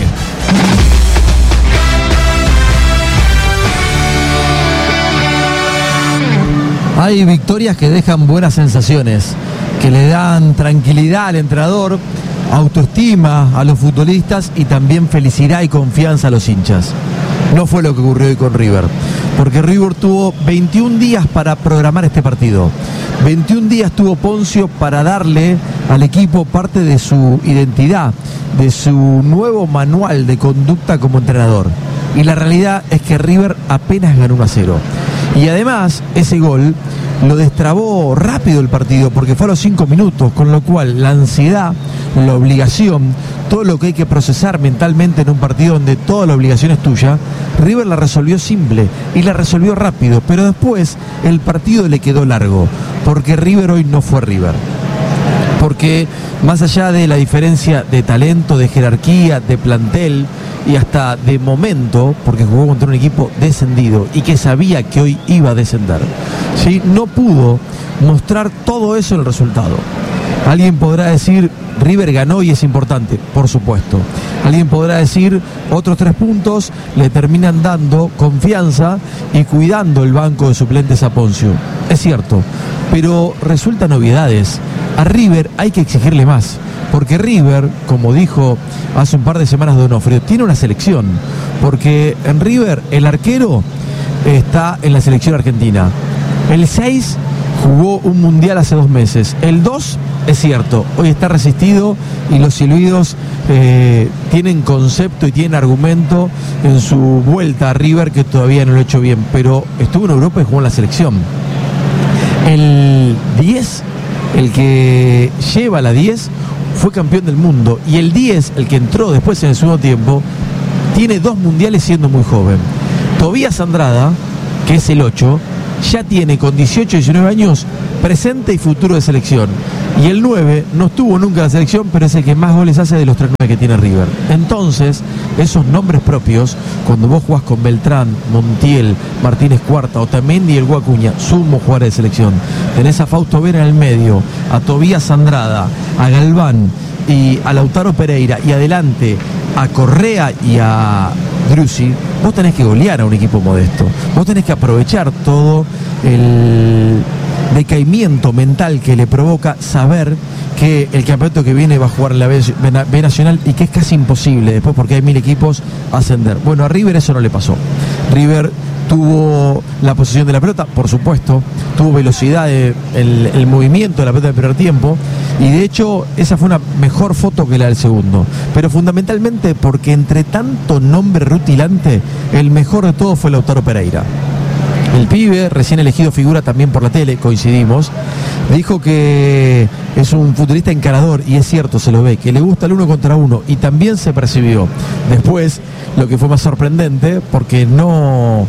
[SPEAKER 2] Hay victorias que dejan buenas sensaciones, que le dan tranquilidad al entrenador, autoestima a los futbolistas y también felicidad y confianza a los hinchas. No fue lo que ocurrió hoy con River, porque River tuvo 21 días para programar este partido. 21 días tuvo Poncio para darle al equipo parte de su identidad, de su nuevo manual de conducta como entrenador. Y la realidad es que River apenas ganó 1-0. Y además, ese gol lo destrabó rápido el partido, porque fue a los 5 minutos, con lo cual la ansiedad, la obligación, todo lo que hay que procesar mentalmente en un partido donde toda la obligación es tuya, River la resolvió simple y la resolvió rápido, pero después el partido le quedó largo, porque River hoy no fue River. porque más allá de la diferencia de talento, de jerarquía, de plantel y hasta de momento, porque jugó contra un equipo descendido y que sabía que hoy iba a descender, ¿sí? No pudo mostrar todo eso en el resultado. Alguien podrá decir, River ganó y es importante, por supuesto. Alguien podrá decir, otros 3 puntos le terminan dando confianza y cuidando el banco de suplentes a Poncio. Es cierto, pero resultan novedades. A River hay que exigirle más, porque River, como dijo hace un par de semanas Donofrio, tiene una selección, porque en River el arquero está en la selección argentina. El 6 jugó un mundial hace 2 meses. El 2, es cierto, hoy está resistido y los silbidos tienen concepto y tienen argumento en su vuelta a River, que todavía no lo ha hecho bien, pero estuvo en Europa y jugó en la selección. El 10, el que lleva la 10, fue campeón del mundo, y el 10, el que entró después en el segundo tiempo, tiene 2 mundiales siendo muy joven. Tobías Andrada, que es el 8, ya tiene con 18 y 19 años presente y futuro de selección. Y el 9 no estuvo nunca en la selección, pero es el que más goles hace de los 3 9 que tiene River. Entonces, esos nombres propios, cuando vos jugás con Beltrán, Montiel, Martínez Cuarta, Otamendi y el Guacuña, sumo jugadores de selección. Tenés a Fausto Vera en el medio, a Tobías Andrada, a Galván y a Lautaro Pereira, y adelante a Correa y a Driussi. Vos tenés que golear a un equipo modesto. Vos tenés que aprovechar todo el decaimiento mental que le provoca saber que el campeonato que viene va a jugar en la B Nacional y que es casi imposible después, porque hay 1000 equipos, ascender. Bueno, a River eso no le pasó. River tuvo la posesión de la pelota, por supuesto, tuvo velocidad, el movimiento de la pelota del primer tiempo, y de hecho esa fue una mejor foto que la del segundo, pero fundamentalmente porque entre tanto nombre rutilante, el mejor de todos fue Lautaro Pereira. El pibe, recién elegido figura también por la tele, coincidimos, dijo que es un futbolista encarador, y es cierto, se lo ve, que le gusta el 1 contra 1, y también se percibió. Después, lo que fue más sorprendente, porque no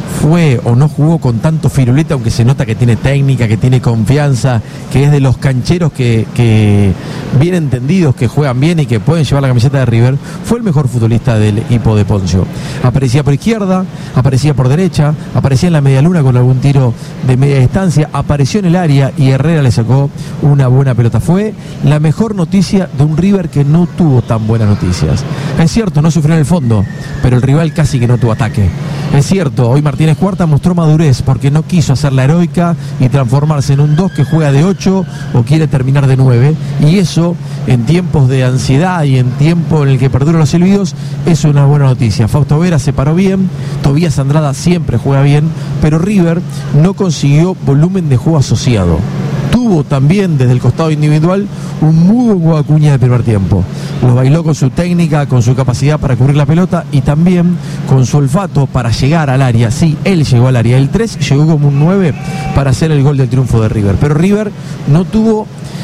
[SPEAKER 2] fue o no jugó con tanto firuleta, aunque se nota que tiene técnica, que tiene confianza, que es de los cancheros que bien entendidos, que juegan bien y que pueden llevar la camiseta de River, fue el mejor futbolista del equipo de Poncio. Aparecía por izquierda, aparecía por derecha, aparecía en la media luna con algún tiro de media distancia, apareció en el área y Herrera le sacó una buena pelota. Fue la mejor noticia de un River que no tuvo tan buenas noticias. Es cierto, no sufrió en el fondo, pero el rival casi que no tuvo ataque. Es cierto, hoy Martínez Cuarta mostró madurez porque no quiso hacer la heroica y transformarse en un 2 que juega de 8 o quiere terminar de 9, y eso en tiempos de ansiedad y en tiempo en el que perduran los silbidos es una buena noticia. Fausto Vera se paró bien, Tobías Andrada siempre juega bien, pero River no consiguió volumen de juego asociado. Tuvo también desde el costado individual un muy buen Guacuña de primer tiempo. Lo bailó con su técnica, con su capacidad para cubrir la pelota y también con su olfato para llegar al área. Sí, él llegó al área. El 3 llegó como un 9 para hacer el gol del triunfo de River. Pero River no tuvo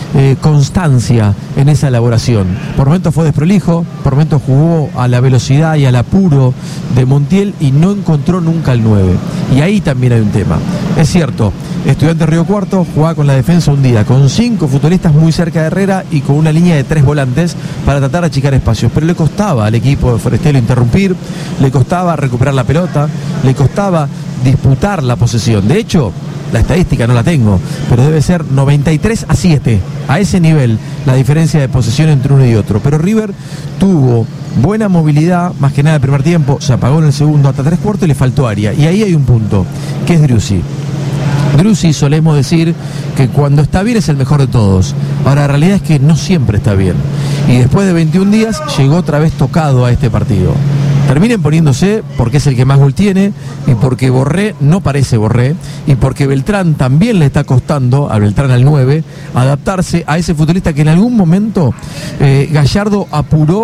[SPEAKER 2] constancia en esa elaboración. Por momentos fue desprolijo, por momentos jugó a la velocidad y al apuro de Montiel y no encontró nunca el 9. Y ahí también hay un tema. Es cierto, Estudiantes Río Cuarto jugaba con la defensa hundida, con 5 futbolistas muy cerca de Herrera y con una línea de 3 volantes para tratar de achicar espacios, pero le costaba al equipo de Forestelo interrumpir, le costaba recuperar la pelota, le costaba disputar la posesión. De hecho, la estadística no la tengo, pero debe ser 93-7, a ese nivel la diferencia de posesión entre uno y otro. Pero River tuvo buena movilidad, más que nada el primer tiempo, se apagó en el segundo hasta 3/4 y le faltó área. Y ahí hay un punto, que es Driussi. Driussi solemos decir que cuando está bien es el mejor de todos. Ahora la realidad es que no siempre está bien. Y después de 21 días llegó otra vez tocado a este partido. Terminen poniéndose porque es el que más gol tiene y porque Borré no parece Borré y porque Beltrán también le está costando, a Beltrán al 9, adaptarse a ese futbolista que en algún momento Gallardo apuró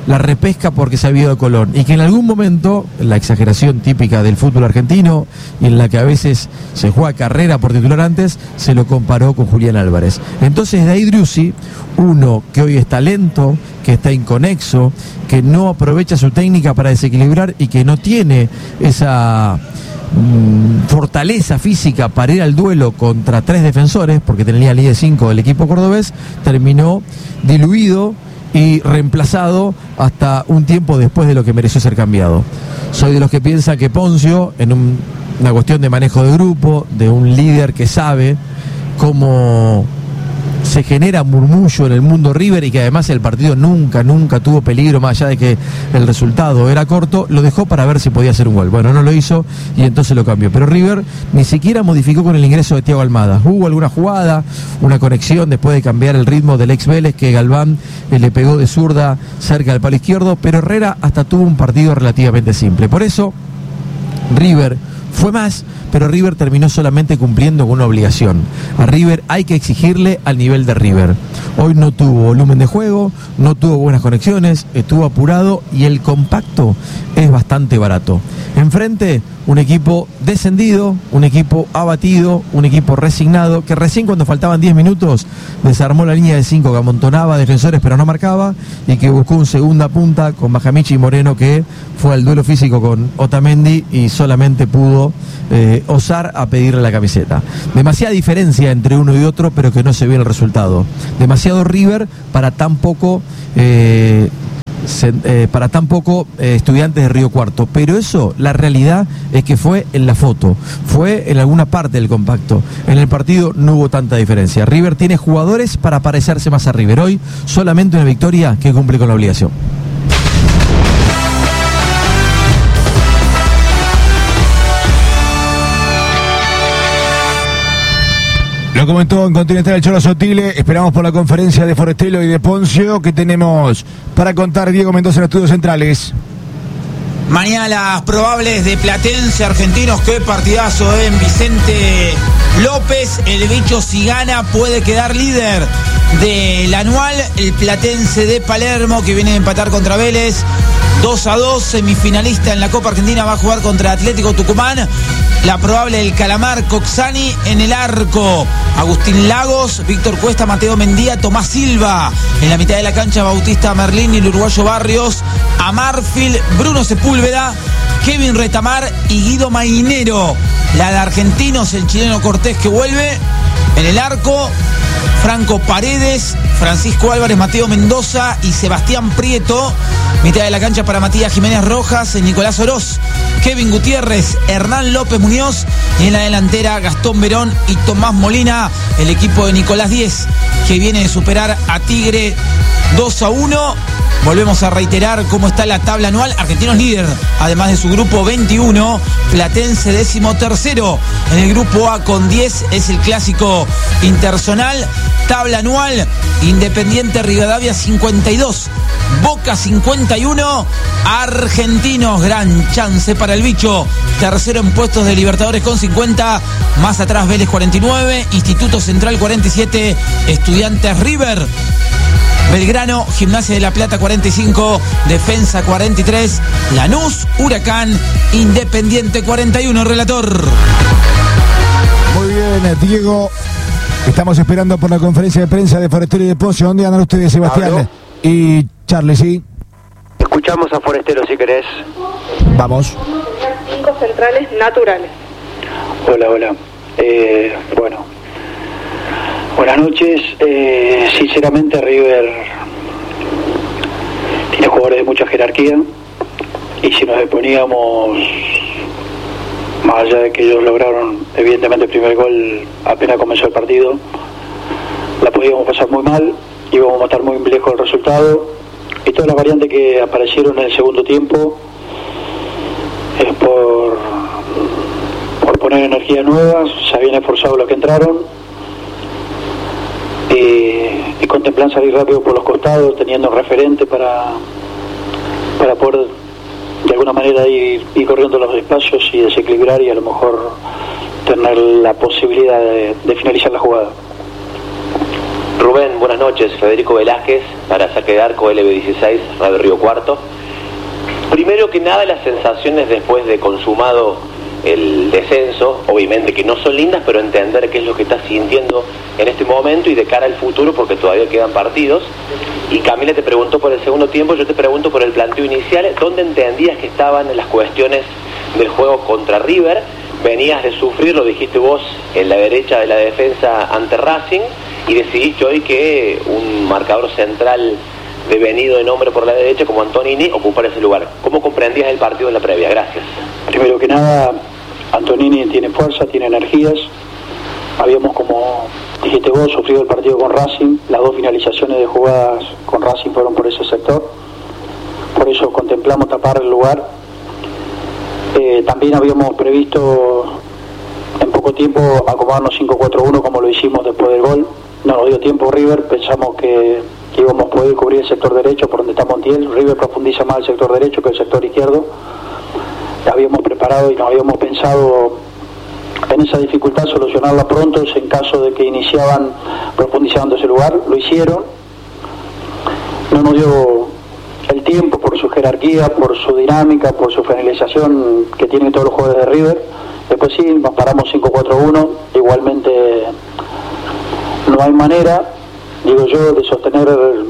[SPEAKER 2] la repesca porque se había ido de Colón, y que en algún momento, la exageración típica del fútbol argentino, y en la que a veces se juega carrera por titular antes, se lo comparó con Julián Álvarez. Entonces de ahí Driussi, uno que hoy está lento, que está inconexo, que no aprovecha su técnica para desequilibrar y que no tiene esa fortaleza física para ir al duelo contra 3 defensores, porque tenía línea de 5 del equipo cordobés, terminó diluido y reemplazado hasta un tiempo después de lo que mereció ser cambiado. Soy de los que piensa que Ponzio, en una cuestión de manejo de grupo, de un líder que sabe cómo se genera murmullo en el mundo River, y que además el partido nunca tuvo peligro, más allá de que el resultado era corto, lo dejó para ver si podía hacer un gol. Bueno, no lo hizo y entonces lo cambió. Pero River ni siquiera modificó con el ingreso de Thiago Almada. Hubo alguna jugada, una conexión después de cambiar el ritmo del ex Vélez, que Galván le pegó de zurda cerca del palo izquierdo, pero Herrera hasta tuvo un partido relativamente simple. Por eso River fue más, pero River terminó solamente cumpliendo con una obligación. A River hay que exigirle al nivel de River. Hoy no tuvo volumen de juego, no tuvo buenas conexiones, estuvo apurado y el compacto es bastante barato. Enfrente, un equipo descendido, un equipo abatido, un equipo resignado, que recién cuando faltaban 10 minutos desarmó la línea de 5 que amontonaba defensores pero no marcaba, y que buscó un segunda punta con Bajamichi y Moreno, que fue al duelo físico con Otamendi y solamente pudo osar a pedirle la camiseta. Demasiada diferencia entre uno y otro, pero que no se vio el resultado. Demasiado River para tan poco Estudiantes de Río Cuarto. Pero eso, la realidad es que fue en la foto, fue en alguna parte del compacto. En el partido no hubo tanta diferencia. River tiene jugadores para parecerse más a River. Hoy solamente una victoria que cumple con la obligación.
[SPEAKER 3] Lo comentó en Continental el Cholo Sotile. Esperamos por la conferencia de Forestelo y de Ponzio. ¿Qué tenemos para contar, Diego Mendoza, en Estudios Centrales?
[SPEAKER 5] Mañana las probables de Platense Argentinos. Qué partidazo en Vicente López. El bicho, si gana, puede quedar líder del anual. El Platense de Palermo, que viene a empatar contra Vélez 2-2, semifinalista en la Copa Argentina, va a jugar contra Atlético Tucumán. La probable del Calamar, Coxani en el arco, Agustín Lagos, Víctor Cuesta, Mateo Mendía, Tomás Silva. En la mitad de la cancha, Bautista Merlín y el uruguayo Barrios, Amarfil, Bruno Sepúlveda, Kevin Retamar y Guido Mainero. La de Argentinos, el chileno Cortés, que vuelve. En el arco, Franco Paredes, Francisco Álvarez, Mateo Mendoza y Sebastián Prieto. Mitad de la cancha para Matías Jiménez Rojas, Nicolás Oroz, Kevin Gutiérrez, Hernán López Muñoz. Y en la delantera, Gastón Verón y Tomás Molina. El equipo de Nicolás Díez, que viene de superar a Tigre 2-1. Volvemos a reiterar cómo está la tabla anual. Argentinos líder, además de su grupo 21, Platense 13º. En el grupo A con 10 es el clásico interzonal. Tabla anual, Independiente Rivadavia 52, Boca 51, Argentinos, gran chance para el bicho. Tercero en puestos de Libertadores con 50, más atrás Vélez 49, Instituto Central 47, Estudiantes River, Belgrano, Gimnasia de la Plata 45, Defensa 43, Lanús, Huracán, Independiente 41, relator.
[SPEAKER 3] Muy bien, Diego. Estamos esperando por la conferencia de prensa de Forestero y de Ponzio. ¿Dónde andan ustedes, Sebastián?
[SPEAKER 4] ¿Hablo?
[SPEAKER 3] Y Charlie, ¿sí?
[SPEAKER 4] Escuchamos a Forestero, si querés.
[SPEAKER 3] Vamos.
[SPEAKER 15] 5 centrales naturales.
[SPEAKER 16] Hola. Bueno. Buenas noches. Sinceramente, River tiene jugadores de mucha jerarquía. Y si nos poníamos, más allá de que ellos lograron evidentemente el primer gol apenas comenzó el partido, la podíamos pasar muy mal, íbamos a estar muy lejos del resultado, y todas las variantes que aparecieron en el segundo tiempo es por poner energía nueva. Se habían esforzado los que entraron y contemplan salir rápido por los costados, teniendo referente para poder de alguna manera ir corriendo los espacios y desequilibrar, y a lo mejor tener la posibilidad de finalizar la jugada.
[SPEAKER 17] Rubén, buenas noches. Federico Velázquez, para Saque de Arco, LB16, Radio Río Cuarto. Primero que nada, las sensaciones después de consumado el descenso, obviamente que no son lindas, pero entender qué es lo que estás sintiendo en este momento y de cara al futuro, porque todavía quedan partidos. Y Camila te preguntó por el segundo tiempo, yo te pregunto por el planteo inicial, ¿dónde entendías que estaban las cuestiones del juego contra River? Venías de sufrir, lo dijiste vos, en la derecha de la defensa ante Racing, y decidiste hoy que un marcador central devenido de nombre por la derecha como Antonini ocupar ese lugar. ¿Cómo comprendías el partido en la previa? Gracias.
[SPEAKER 16] Primero que nada, Antonini tiene fuerza, tiene energías. Habíamos, como dijiste vos, sufrido el partido con Racing. Las dos finalizaciones de jugadas con Racing fueron por ese sector. Por eso contemplamos tapar el lugar. También habíamos previsto en poco tiempo acomodarnos 5-4-1 como lo hicimos después del gol. No nos dio tiempo River, pensamos que íbamos a poder cubrir el sector derecho por donde está Montiel. River profundiza más el sector derecho que el sector izquierdo. Habíamos preparado y nos habíamos pensado en esa dificultad solucionarla pronto en caso de que iniciaban profundizando ese lugar. Lo hicieron. No nos dio el tiempo por su jerarquía, por su dinámica, por su finalización que tienen todos los jugadores de River. Después sí, nos paramos 5-4-1. Igualmente no hay manera, digo yo, de sostener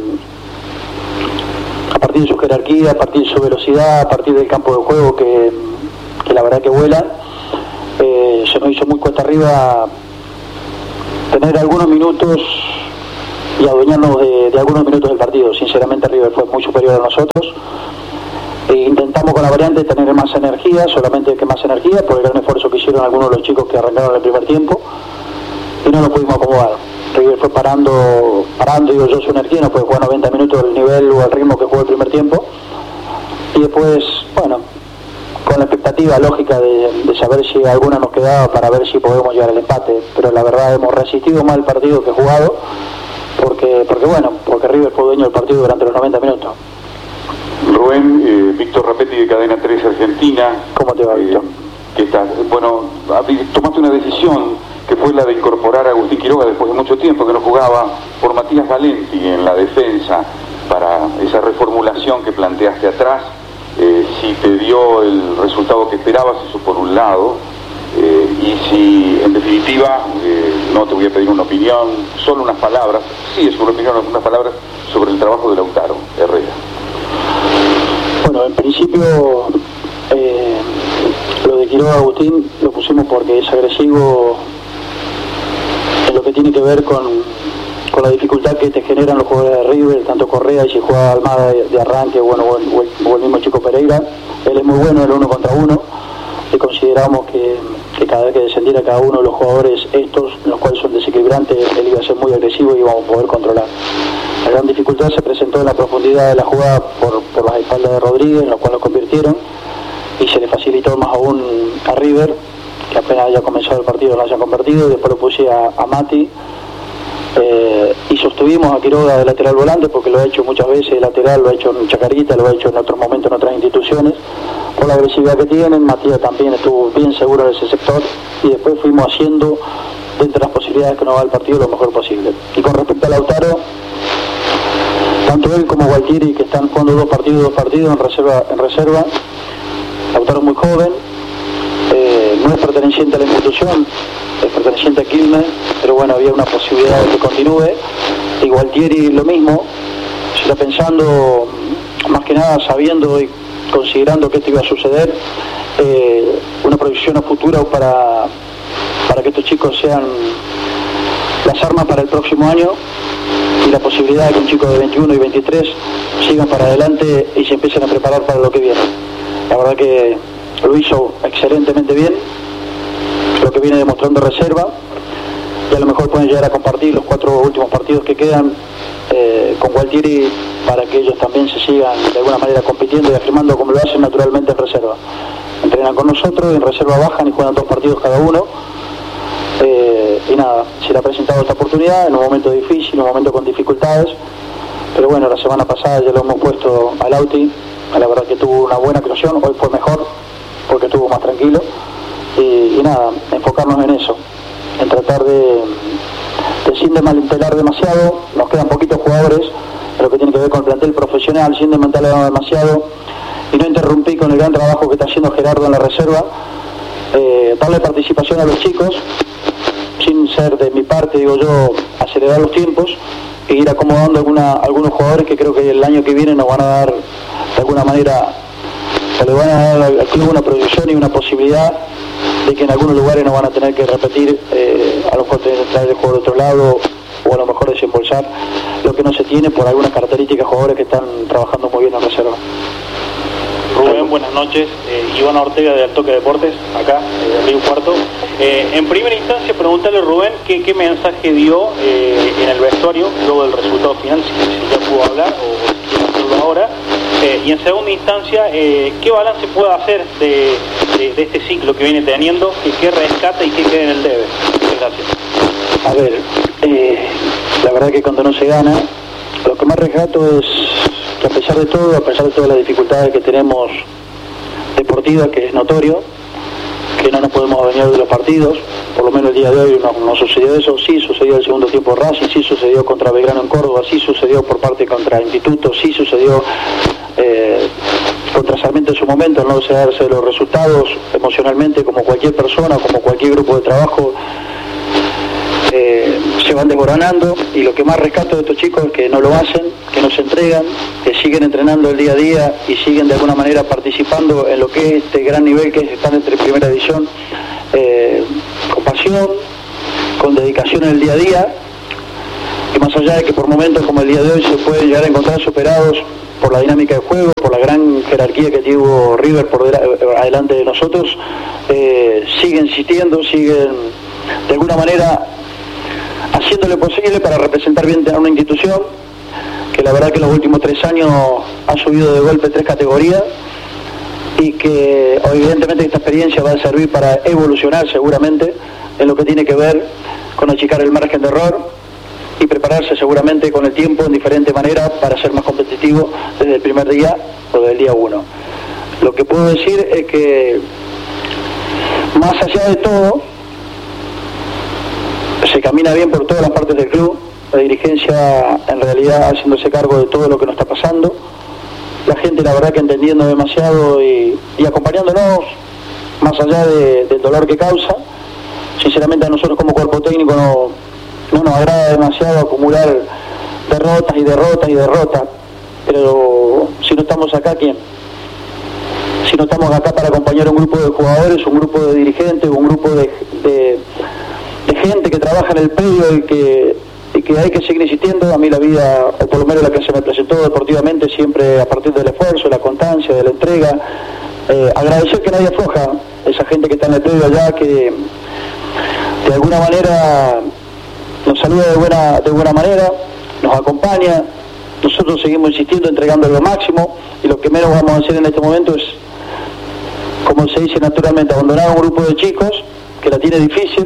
[SPEAKER 16] a partir de su jerarquía, a partir de su velocidad, a partir del campo de juego que la verdad que vuela. Se nos hizo muy cuesta arriba tener algunos minutos y adueñarnos de algunos minutos del partido. Sinceramente River fue muy superior a nosotros. Intentamos con la variante tener más energía, solamente que más energía, por el gran esfuerzo que hicieron algunos de los chicos que arrancaron el primer tiempo, y no nos pudimos acomodar. River fue parando, digo yo, su energía, no puede jugar 90 minutos del nivel o al ritmo que jugó el primer tiempo, y después, bueno, con la expectativa lógica de saber si alguna nos quedaba para ver si podemos llegar al empate, pero la verdad hemos resistido más el partido que jugado, porque River fue dueño del partido durante los 90 minutos.
[SPEAKER 18] Rubén, Víctor Rapetti de Cadena 3 Argentina.
[SPEAKER 16] ¿Cómo te va, Víctor?
[SPEAKER 18] ¿Qué tal? Bueno, tomaste una decisión que fue la de incorporar a Agustín Quiroga después de mucho tiempo que no jugaba, por Matías Valenti en la defensa, para esa reformulación que planteaste atrás. Si te dio el resultado que esperabas, eso por un lado, y si en definitiva, no te voy a pedir una opinión, solo unas palabras, sí es una opinión, unas palabras sobre el trabajo de Lautaro Herrera.
[SPEAKER 16] Bueno, en principio lo de Quiroga Agustín lo pusimos porque es agresivo en lo que tiene que ver con la dificultad que te generan los jugadores de River, tanto Correa y si juega Almada de arranque, bueno, o el mismo Chico Pereira. Él es muy bueno en el 1 contra 1 y consideramos que cada vez que descendiera cada uno de los jugadores estos, los cuales son desequilibrantes, él iba a ser muy agresivo y íbamos a poder controlar. La gran dificultad se presentó en la profundidad de la jugada por las espaldas de Rodríguez, en lo cual lo convirtieron, y se le facilitó más aún a River, que apenas haya comenzado el partido lo haya convertido, y después lo puse a Mati, y sostuvimos a Quiroga de lateral volante, porque lo ha hecho muchas veces de lateral, lo ha hecho en Chacarita, lo ha hecho en otros momentos en otras instituciones, por la agresividad que tienen. Matías también estuvo bien seguro de ese sector, y después fuimos haciendo, dentro de las posibilidades que nos va el partido, lo mejor posible. Y con respecto a Lautaro, tanto él como Gualtieri, que están jugando dos partidos en reserva. Lautaro es muy joven, no es perteneciente a la institución, es perteneciente a Quilmes, pero bueno, había una posibilidad de que continúe. Y Gualtieri lo mismo, se está pensando, más que nada sabiendo y considerando que esto iba a suceder, una proyección a futuro para que estos chicos sean las armas para el próximo año, y la posibilidad de que un chico de 21 y 23 sigan para adelante y se empiecen a preparar para lo que viene. La verdad que lo hizo excelentemente bien, lo que viene demostrando reserva, y a lo mejor pueden llegar a compartir los 4 últimos partidos que quedan con Gualtieri, para que ellos también se sigan de alguna manera compitiendo y afirmando como lo hacen naturalmente en reserva. Entrenan con nosotros, en reserva bajan y juegan 2 partidos cada uno. Y nada, se le ha presentado esta oportunidad en un momento difícil, en un momento con dificultades, pero bueno, la semana pasada ya lo hemos puesto al Lauti, la verdad que tuvo una buena actuación, hoy fue mejor porque estuvo más tranquilo, y nada, enfocarnos en eso, en tratar de sin desmantelar demasiado, nos quedan poquitos jugadores, lo que tiene que ver con el plantel profesional, sin desmantelar demasiado, y no interrumpí con el gran trabajo que está haciendo Gerardo en la reserva, darle participación a los chicos, sin ser de mi parte, digo yo, acelerar los tiempos e ir acomodando algunos jugadores que creo que el año que viene nos van a dar, de alguna manera, o le van a dar al club una proyección y una posibilidad de que en algunos lugares no van a tener que repetir, a lo mejor tener que traer el juego de otro lado, o a lo mejor desembolsar lo que no se tiene por algunas características de jugadores que están trabajando muy bien en reserva.
[SPEAKER 19] Rubén, buenas noches. Iván Ortega de Altoque Deportes, acá, de Río Cuarto. En primera instancia, preguntarle a Rubén qué mensaje dio en el vestuario luego del resultado final, si ya pudo hablar o si quiere hacerlo ahora. Y en segunda instancia, ¿qué balance puede hacer de este ciclo que viene teniendo? ¿Qué rescata y qué queda en el debe? Muchas gracias.
[SPEAKER 16] A ver, la verdad que cuando no se gana, lo que más rescato es que a pesar de todo, a pesar de todas las dificultades que tenemos deportivas, que es notorio, que no nos podemos venir de los partidos, por lo menos el día de hoy no sucedió eso, sí sucedió el segundo tiempo de Racing, sí sucedió contra Belgrano en Córdoba, sí sucedió por parte contra Instituto, sí sucedió contra Sarmiento en su momento, al no darse los resultados emocionalmente, como cualquier persona, como cualquier grupo de trabajo, se van desmoronando, y lo que más rescato de estos chicos es que no lo hacen, que no se entregan, que siguen entrenando el día a día y siguen de alguna manera participando en lo que es este gran nivel que están entre primera división, con pasión, con dedicación en el día a día, y más allá de que por momentos como el día de hoy se puede llegar a encontrar superados por la dinámica de juego, por la gran jerarquía que tuvo River por adelante de nosotros, siguen insistiendo, siguen de alguna manera haciendo lo posible para representar bien a una institución que la verdad que en los últimos 3 años ha subido de golpe 3 categorías, y que evidentemente esta experiencia va a servir para evolucionar seguramente en lo que tiene que ver con achicar el margen de error y prepararse seguramente con el tiempo en diferentes maneras para ser más competitivo desde el primer día o desde el día 1. Lo que puedo decir es que más allá de todo se camina bien por todas las partes del club, la dirigencia en realidad haciéndose cargo de todo lo que nos está pasando, la gente la verdad que entendiendo demasiado y acompañándonos más allá del dolor que causa. Sinceramente a nosotros como cuerpo técnico no nos agrada demasiado acumular derrotas y derrotas y derrotas, pero si no estamos acá, ¿quién? Si no estamos acá para acompañar a un grupo de jugadores, un grupo de dirigentes, un grupo de gente que trabaja en el predio y que hay que seguir insistiendo. A mí la vida, o por lo menos la que se me presentó deportivamente, siempre a partir del esfuerzo, de la constancia, de la entrega, agradecer que nadie afloja, esa gente que está en el predio allá, que de alguna manera nos saluda de buena manera, nos acompaña. Nosotros seguimos insistiendo, entregando lo máximo, y lo que menos vamos a hacer en este momento es, como se dice naturalmente, abandonar a un grupo de chicos que la tiene difícil,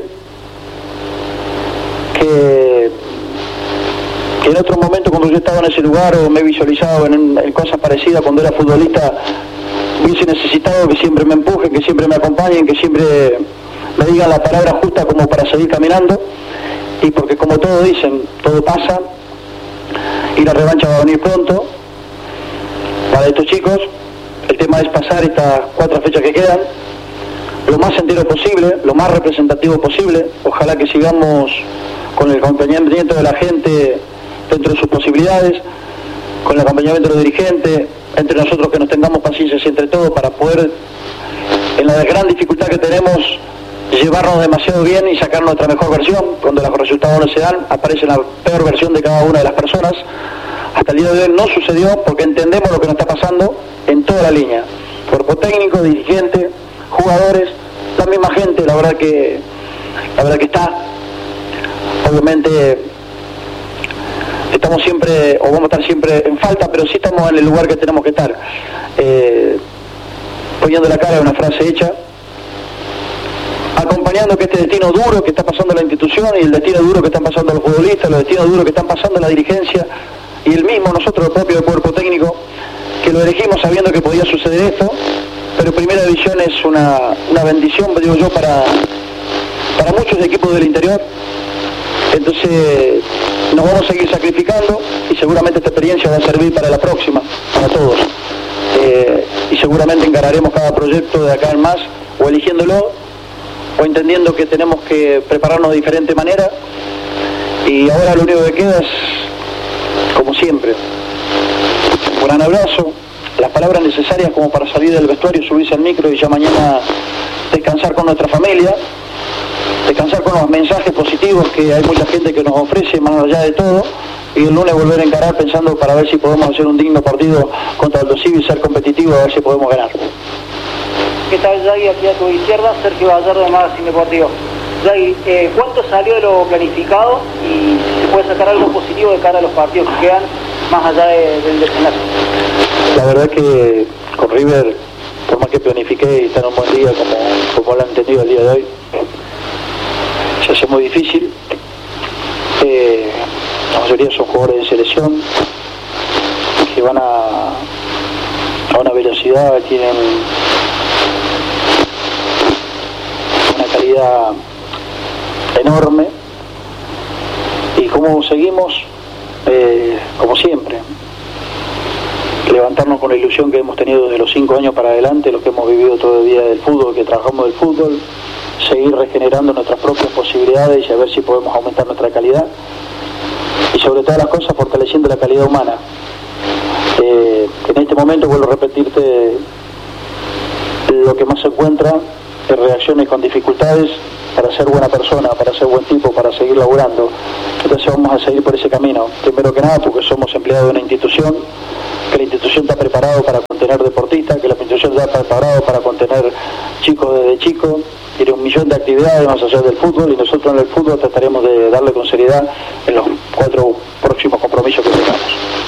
[SPEAKER 16] que en otros momentos cuando yo estaba en ese lugar o me he visualizado en cosas parecidas cuando era futbolista, hubiese necesitado que siempre me empujen, que siempre me acompañen, que siempre me digan la palabra justa como para seguir caminando, y porque como todos dicen, todo pasa y la revancha va a venir pronto para estos chicos. El tema es pasar estas 4 fechas que quedan lo más entero posible, lo más representativo posible. Ojalá que sigamos con el acompañamiento de la gente dentro de sus posibilidades, con el acompañamiento de los dirigentes, entre nosotros que nos tengamos paciencia y entre todos para poder, en la gran dificultad que tenemos, llevarnos demasiado bien y sacar nuestra mejor versión. Cuando los resultados no se dan, aparece la peor versión de cada una de las personas. Hasta el día de hoy no sucedió porque entendemos lo que nos está pasando en toda la línea. Cuerpo técnico, dirigente, jugadores, la misma gente, la verdad que está. Obviamente estamos siempre, o vamos a estar siempre en falta, pero sí estamos en el lugar que tenemos que estar. Poniendo la cara de una frase hecha, acompañando que este destino duro que está pasando la institución y el destino duro que están pasando los futbolistas, los destinos duros que están pasando la dirigencia y el mismo nosotros, el propio cuerpo técnico, que lo elegimos sabiendo que podía suceder esto, pero Primera División es una bendición, digo yo, para muchos equipos del interior, Entonces nos vamos a seguir sacrificando y seguramente esta experiencia va a servir para la próxima, para todos. Y seguramente encararemos cada proyecto de acá en más, o eligiéndolo, o entendiendo que tenemos que prepararnos de diferente manera. Y ahora lo único que queda es, como siempre, un gran abrazo, las palabras necesarias como para salir del vestuario, subirse al micro y ya mañana descansar con nuestra familia, descansar con los mensajes positivos que hay mucha gente que nos ofrece más allá de todo, y el lunes volver a encarar pensando para ver si podemos hacer un digno partido contra Aldo Civi y ser competitivo, a ver si podemos ganar.
[SPEAKER 20] ¿Qué tal, Yagui? Aquí a tu izquierda, Sergio Gallardo de Magazine Deportivo. Yagui, ¿cuánto salió de lo planificado y se puede sacar algo positivo de cara a los partidos que quedan más allá del desenlace?
[SPEAKER 16] La verdad que con River, por más que planifiqué y está en un buen día como lo han entendido el día de hoy, se hace muy difícil. La mayoría son jugadores de selección que van a una velocidad, tienen una calidad enorme, y como seguimos, como siempre, levantarnos con la ilusión que hemos tenido desde los 5 años para adelante, lo que hemos vivido todo el día del fútbol, que trabajamos del fútbol, seguir regenerando nuestras propias posibilidades y a ver si podemos aumentar nuestra calidad, y sobre todas las cosas fortaleciendo la calidad humana. En este momento, vuelvo a repetirte, lo que más se encuentra es reacciones con dificultades para ser buena persona, para ser buen tipo, para seguir laburando. Entonces vamos a seguir por ese camino, primero que nada porque somos empleados de una institución, que la institución está preparada para contener deportistas, que la institución está preparada para contener chicos desde chicos, tiene 1 millón de actividades más allá del fútbol, y nosotros en el fútbol trataremos de darle con seriedad en los 4 próximos compromisos que tengamos.